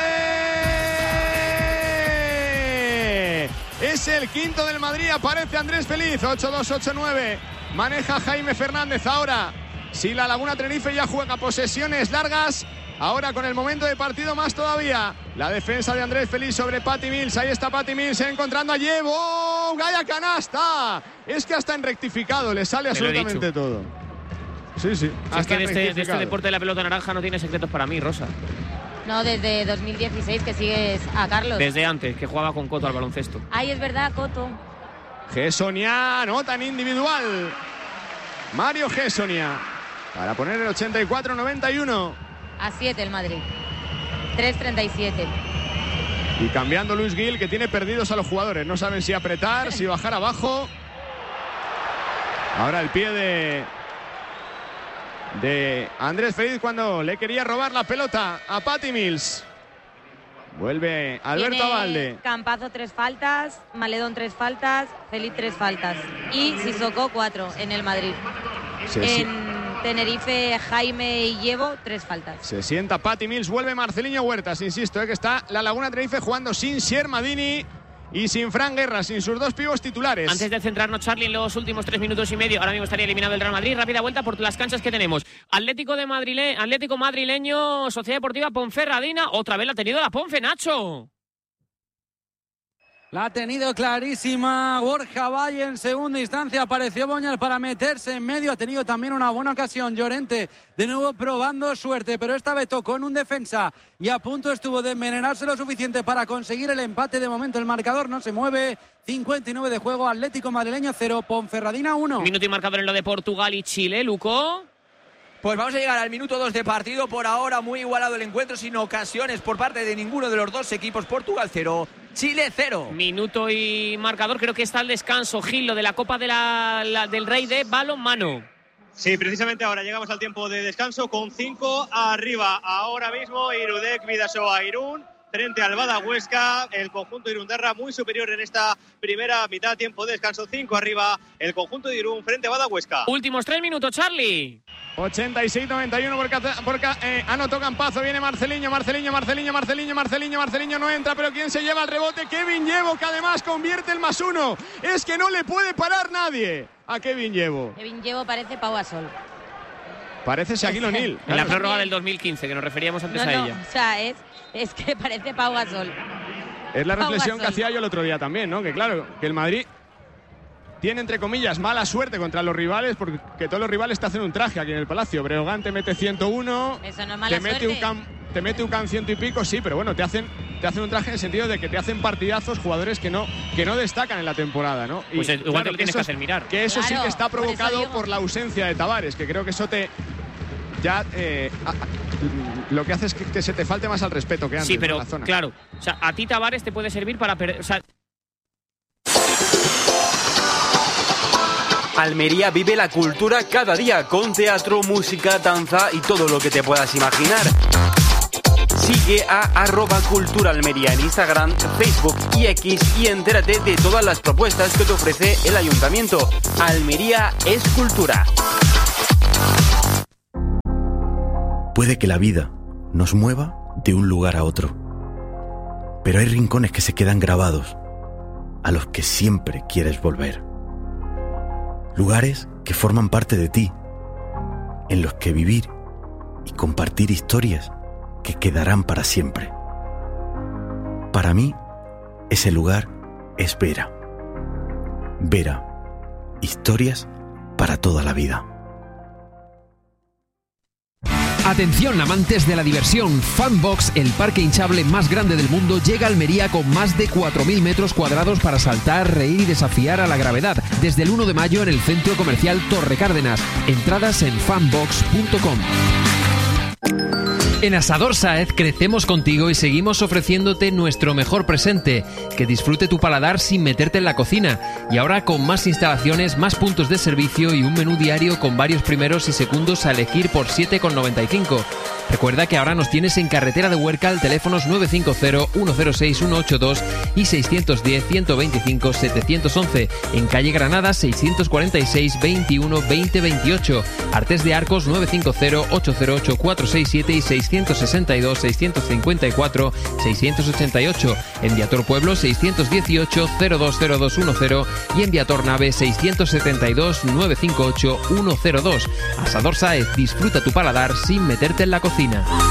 Es el quinto del Madrid, aparece Andrés Feliz, ocho dos, ocho nueve. Maneja Jaime Fernández ahora. Si la Laguna Tenerife ya juega posesiones largas, ahora con el momento de partido más todavía. La defensa de Andrés Feliz sobre Patty Mills. Ahí está Patty Mills encontrando a Llevo. ¡Gaya canasta! Es que hasta en rectificado le sale absolutamente todo. Sí, sí. Si es que de este, de este deporte de la pelota naranja no tiene secretos para mí, Rosa. No, desde dos mil dieciséis que sigues a Carlos. Desde antes, que jugaba con Coto al baloncesto. Ay, es verdad, Coto. Gessonia, nota en individual. Mario Gessonia. Para poner el ochenta y cuatro noventa y uno. A siete el Madrid. tres treinta y siete. Y cambiando Luis Gil, que tiene perdidos a los jugadores. No saben si apretar, si bajar abajo. Ahora el pie de... de Andrés Feliz cuando le quería robar la pelota a Patty Mills. Vuelve Alberto Tiene Abalde. Campazo tres faltas, Maledón tres faltas, Feliz tres faltas. Y Sissoko cuatro en el Madrid. Sí, en sí. Tenerife, Jaime y Llevo, tres faltas. Se sienta Patty Mills, vuelve Marceliño Huertas. Insisto, eh, que está la Laguna Tenerife jugando sin Siermadini y sin Fran Guerra, sin sus dos pibos titulares. Antes de centrarnos, Charlie, en los últimos tres minutos y medio, ahora mismo estaría eliminado el Real Madrid. Rápida vuelta por las canchas que tenemos. Atlético de Madrile, Atlético Madrileño, Sociedad Deportiva Ponferradina. Otra vez la ha tenido la Ponfe, Nacho. La ha tenido clarísima Borja Valle en segunda instancia. Apareció Boñar para meterse en medio. Ha tenido también una buena ocasión Llorente. De nuevo probando suerte, pero esta vez tocó en un defensa y a punto estuvo de envenenarse lo suficiente para conseguir el empate. De momento el marcador no se mueve. cincuenta y nueve de juego. Atlético Madrileño cero, Ponferradina uno. Minuto y marcador en lo de Portugal y Chile, Luco. Pues vamos a llegar al minuto dos de partido. Por ahora muy igualado el encuentro, sin ocasiones por parte de ninguno de los dos equipos. Portugal cero, Chile cero. Minuto y marcador, creo que está el descanso, Gil, lo de la Copa de la, la, del Rey de balonmano. Sí, precisamente ahora llegamos al tiempo de descanso con cinco arriba. Ahora mismo Irudek Bidasoa Irún frente al Bada Huesca, el conjunto de Irundarra muy superior en esta primera mitad, tiempo de descanso, cinco arriba, el conjunto de Irún frente a Bada Huesca. Últimos tres minutos, Charlie. ochenta y seis noventa y uno porque, porque eh, anotó Campazo, viene Marceliño, Marceliño, Marceliño, Marceliño, Marceliño, Marceliño no entra, pero ¿quién se lleva el rebote? Kevin Llevo, que además convierte el más uno. Es que no le puede parar nadie a Kevin Llevo. Kevin Llevo parece Pau Gasol. Parece Shaquille O'Neal. En la prórroga del dos mil quince, que nos referíamos antes no, a no, ella. O sea, es, es que parece Pau Gasol. Es la reflexión Pau que Gasol. hacía yo el otro día también, ¿no? Que claro, que el Madrid tiene, entre comillas, mala suerte contra los rivales, porque todos los rivales te hacen un traje aquí en el Palacio. Breogán te mete ciento uno, Eso no es mala te mete suerte. un cam, te mete un can ciento y pico, sí, pero bueno, te hacen, te hacen un traje en el sentido de que te hacen partidazos jugadores que no, que no destacan en la temporada, ¿no? Pues y, igual claro, te lo tienes eso que es- hacer mirar. Que eso sí Claro, que está por eso provocado digo. por la ausencia de Tavares, que creo que eso te ya eh, a- a- lo que hace es que, que se te falte más al respeto que antes. Sí, ¿no? pero en la zona. claro, o sea, a ti Tavares te puede servir para perder, o sea, Almería vive la cultura cada día con teatro, música, danza y todo lo que te puedas imaginar. Sigue a arroba cultura almería en Instagram, Facebook y X y entérate de todas las propuestas que te ofrece el ayuntamiento. Almería es cultura. Puede que la vida nos mueva de un lugar a otro, pero hay rincones que se quedan grabados, a los que siempre quieres volver. Lugares que forman parte de ti, en los que vivir y compartir historias que quedarán para siempre. Para mí, ese lugar es Vera. Vera, historias para toda la vida. Atención, amantes de la diversión. Fanbox, el parque hinchable más grande del mundo, llega a Almería con más de cuatro mil metros cuadrados para saltar, reír y desafiar a la gravedad. Desde el uno de mayo en el centro comercial Torre Cárdenas. Entradas en fanbox punto com. En Asador Sáez crecemos contigo y seguimos ofreciéndote nuestro mejor presente, que disfrute tu paladar sin meterte en la cocina. Y ahora con más instalaciones, más puntos de servicio y un menú diario con varios primeros y segundos a elegir por siete con noventa y cinco. Recuerda que ahora nos tienes en Carretera de Huércal, teléfonos nueve cinco cero, uno cero seis, uno ocho dos y seiscientos diez, ciento veinticinco, setecientos once. En calle Granada, seiscientos cuarenta y seis, veintiuno, veinte, veintiocho. Artes de Arcos, nueve cinco cero, ocho cero ocho, cuatro seis siete y seiscientos sesenta y dos, seiscientos cincuenta y cuatro, seiscientos ochenta y ocho. En Viator Pueblo, seiscientos dieciocho, cero dos cero dos uno cero y en Viator Nave, seiscientos setenta y dos, nueve cinco ocho, uno cero dos. Asador Sáez, disfruta tu paladar sin meterte en la cocina.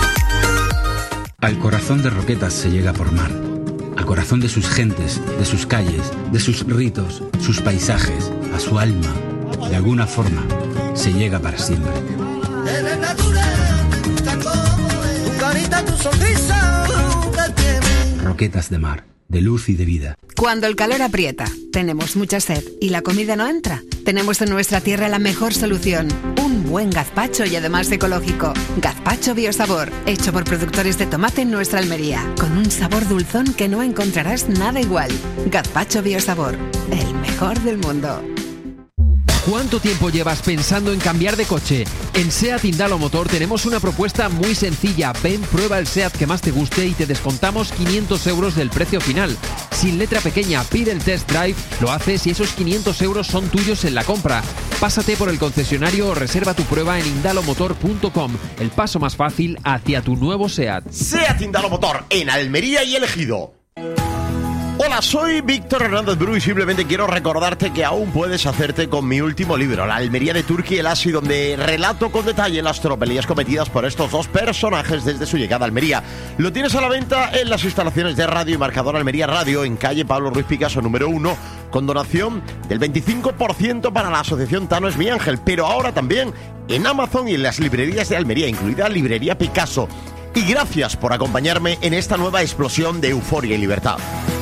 Al corazón de Roquetas se llega por mar, al corazón de sus gentes, de sus calles, de sus ritos, sus paisajes, a su alma. De alguna forma, se llega para siempre. Eres natural, tu carita, tu sonrisa, que tiene. Roquetas de mar, de luz y de vida. Cuando el calor aprieta, tenemos mucha sed y la comida no entra, tenemos en nuestra tierra la mejor solución. Un buen gazpacho y además ecológico. Gazpacho Biosabor, hecho por productores de tomate en nuestra Almería, con un sabor dulzón que no encontrarás nada igual. Gazpacho Biosabor, el mejor del mundo. ¿Cuánto tiempo llevas pensando en cambiar de coche? En SEAT Indalo Motor tenemos una propuesta muy sencilla. Ven, prueba el SEAT que más te guste y te descontamos quinientos euros del precio final. Sin letra pequeña, pide el test drive, lo haces y esos quinientos euros son tuyos en la compra. Pásate por el concesionario o reserva tu prueba en indalomotor punto com. El paso más fácil hacia tu nuevo SEAT. SEAT Indalo Motor en Almería y El Ejido. Hola, soy Víctor Hernández Bru y simplemente quiero recordarte que aún puedes hacerte con mi último libro, La Almería de Turki y el Asi, donde relato con detalle las tropelías cometidas por estos dos personajes desde su llegada a Almería. Lo tienes a la venta en las instalaciones de Radio y Marcador Almería Radio, en calle Pablo Ruiz Picasso número uno, con donación del veinticinco por ciento para la asociación Tano es mi ángel, pero ahora también en Amazon y en las librerías de Almería, incluida Librería Picasso. Y gracias por acompañarme en esta nueva explosión de euforia y libertad.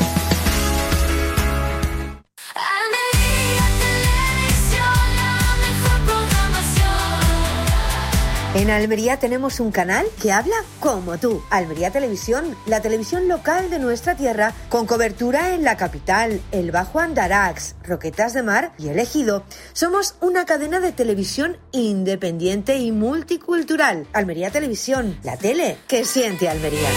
En Almería tenemos un canal que habla como tú. Almería Televisión, la televisión local de nuestra tierra, con cobertura en la capital, el Bajo Andarax, Roquetas de Mar y El Ejido. Somos una cadena de televisión independiente y multicultural. Almería Televisión, la tele que siente Almería.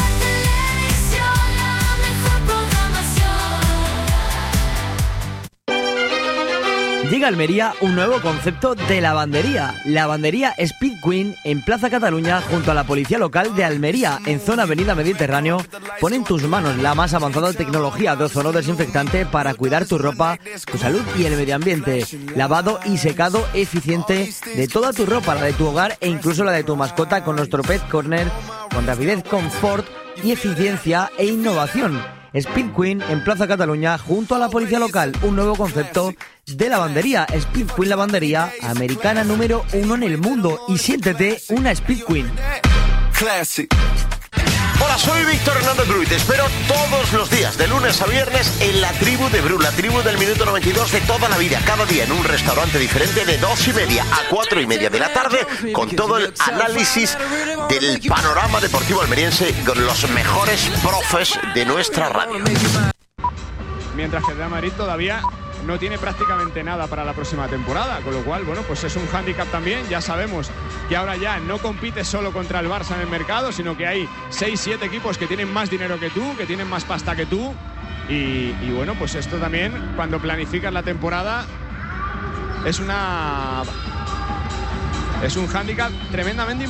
Llega a Almería un nuevo concepto de lavandería. Lavandería Speed Queen en Plaza Cataluña junto a la policía local de Almería, en zona Avenida Mediterráneo. Pon en tus manos la más avanzada tecnología de ozono desinfectante para cuidar tu ropa, tu salud y el medio ambiente. Lavado y secado eficiente de toda tu ropa, la de tu hogar e incluso la de tu mascota con nuestro Pet Corner, con rapidez, confort y eficiencia e innovación. Speed Queen en Plaza Cataluña junto a la policía local. Un nuevo concepto de lavandería. Speed Queen Lavandería, americana número uno en el mundo. Y siéntete una Speed Queen. Classic. Hola, soy Víctor Hernández Bru y te espero todos los días, de lunes a viernes, en la tribu de Bru, la tribu del minuto noventa y dos de toda la vida, cada día en un restaurante diferente de dos y media a cuatro y media de la tarde, con todo el análisis del panorama deportivo almeriense con los mejores profes de nuestra radio. Mientras que el Real Madrid todavía no tiene prácticamente nada para la próxima temporada, con lo cual, bueno, pues es un hándicap también. Ya sabemos que ahora ya no compite solo contra el Barça en el mercado, sino que hay seis siete equipos que tienen más dinero que tú, que tienen más pasta que tú, y, y bueno, pues esto también, cuando planificas la temporada, es una es un hándicap tremendamente importante.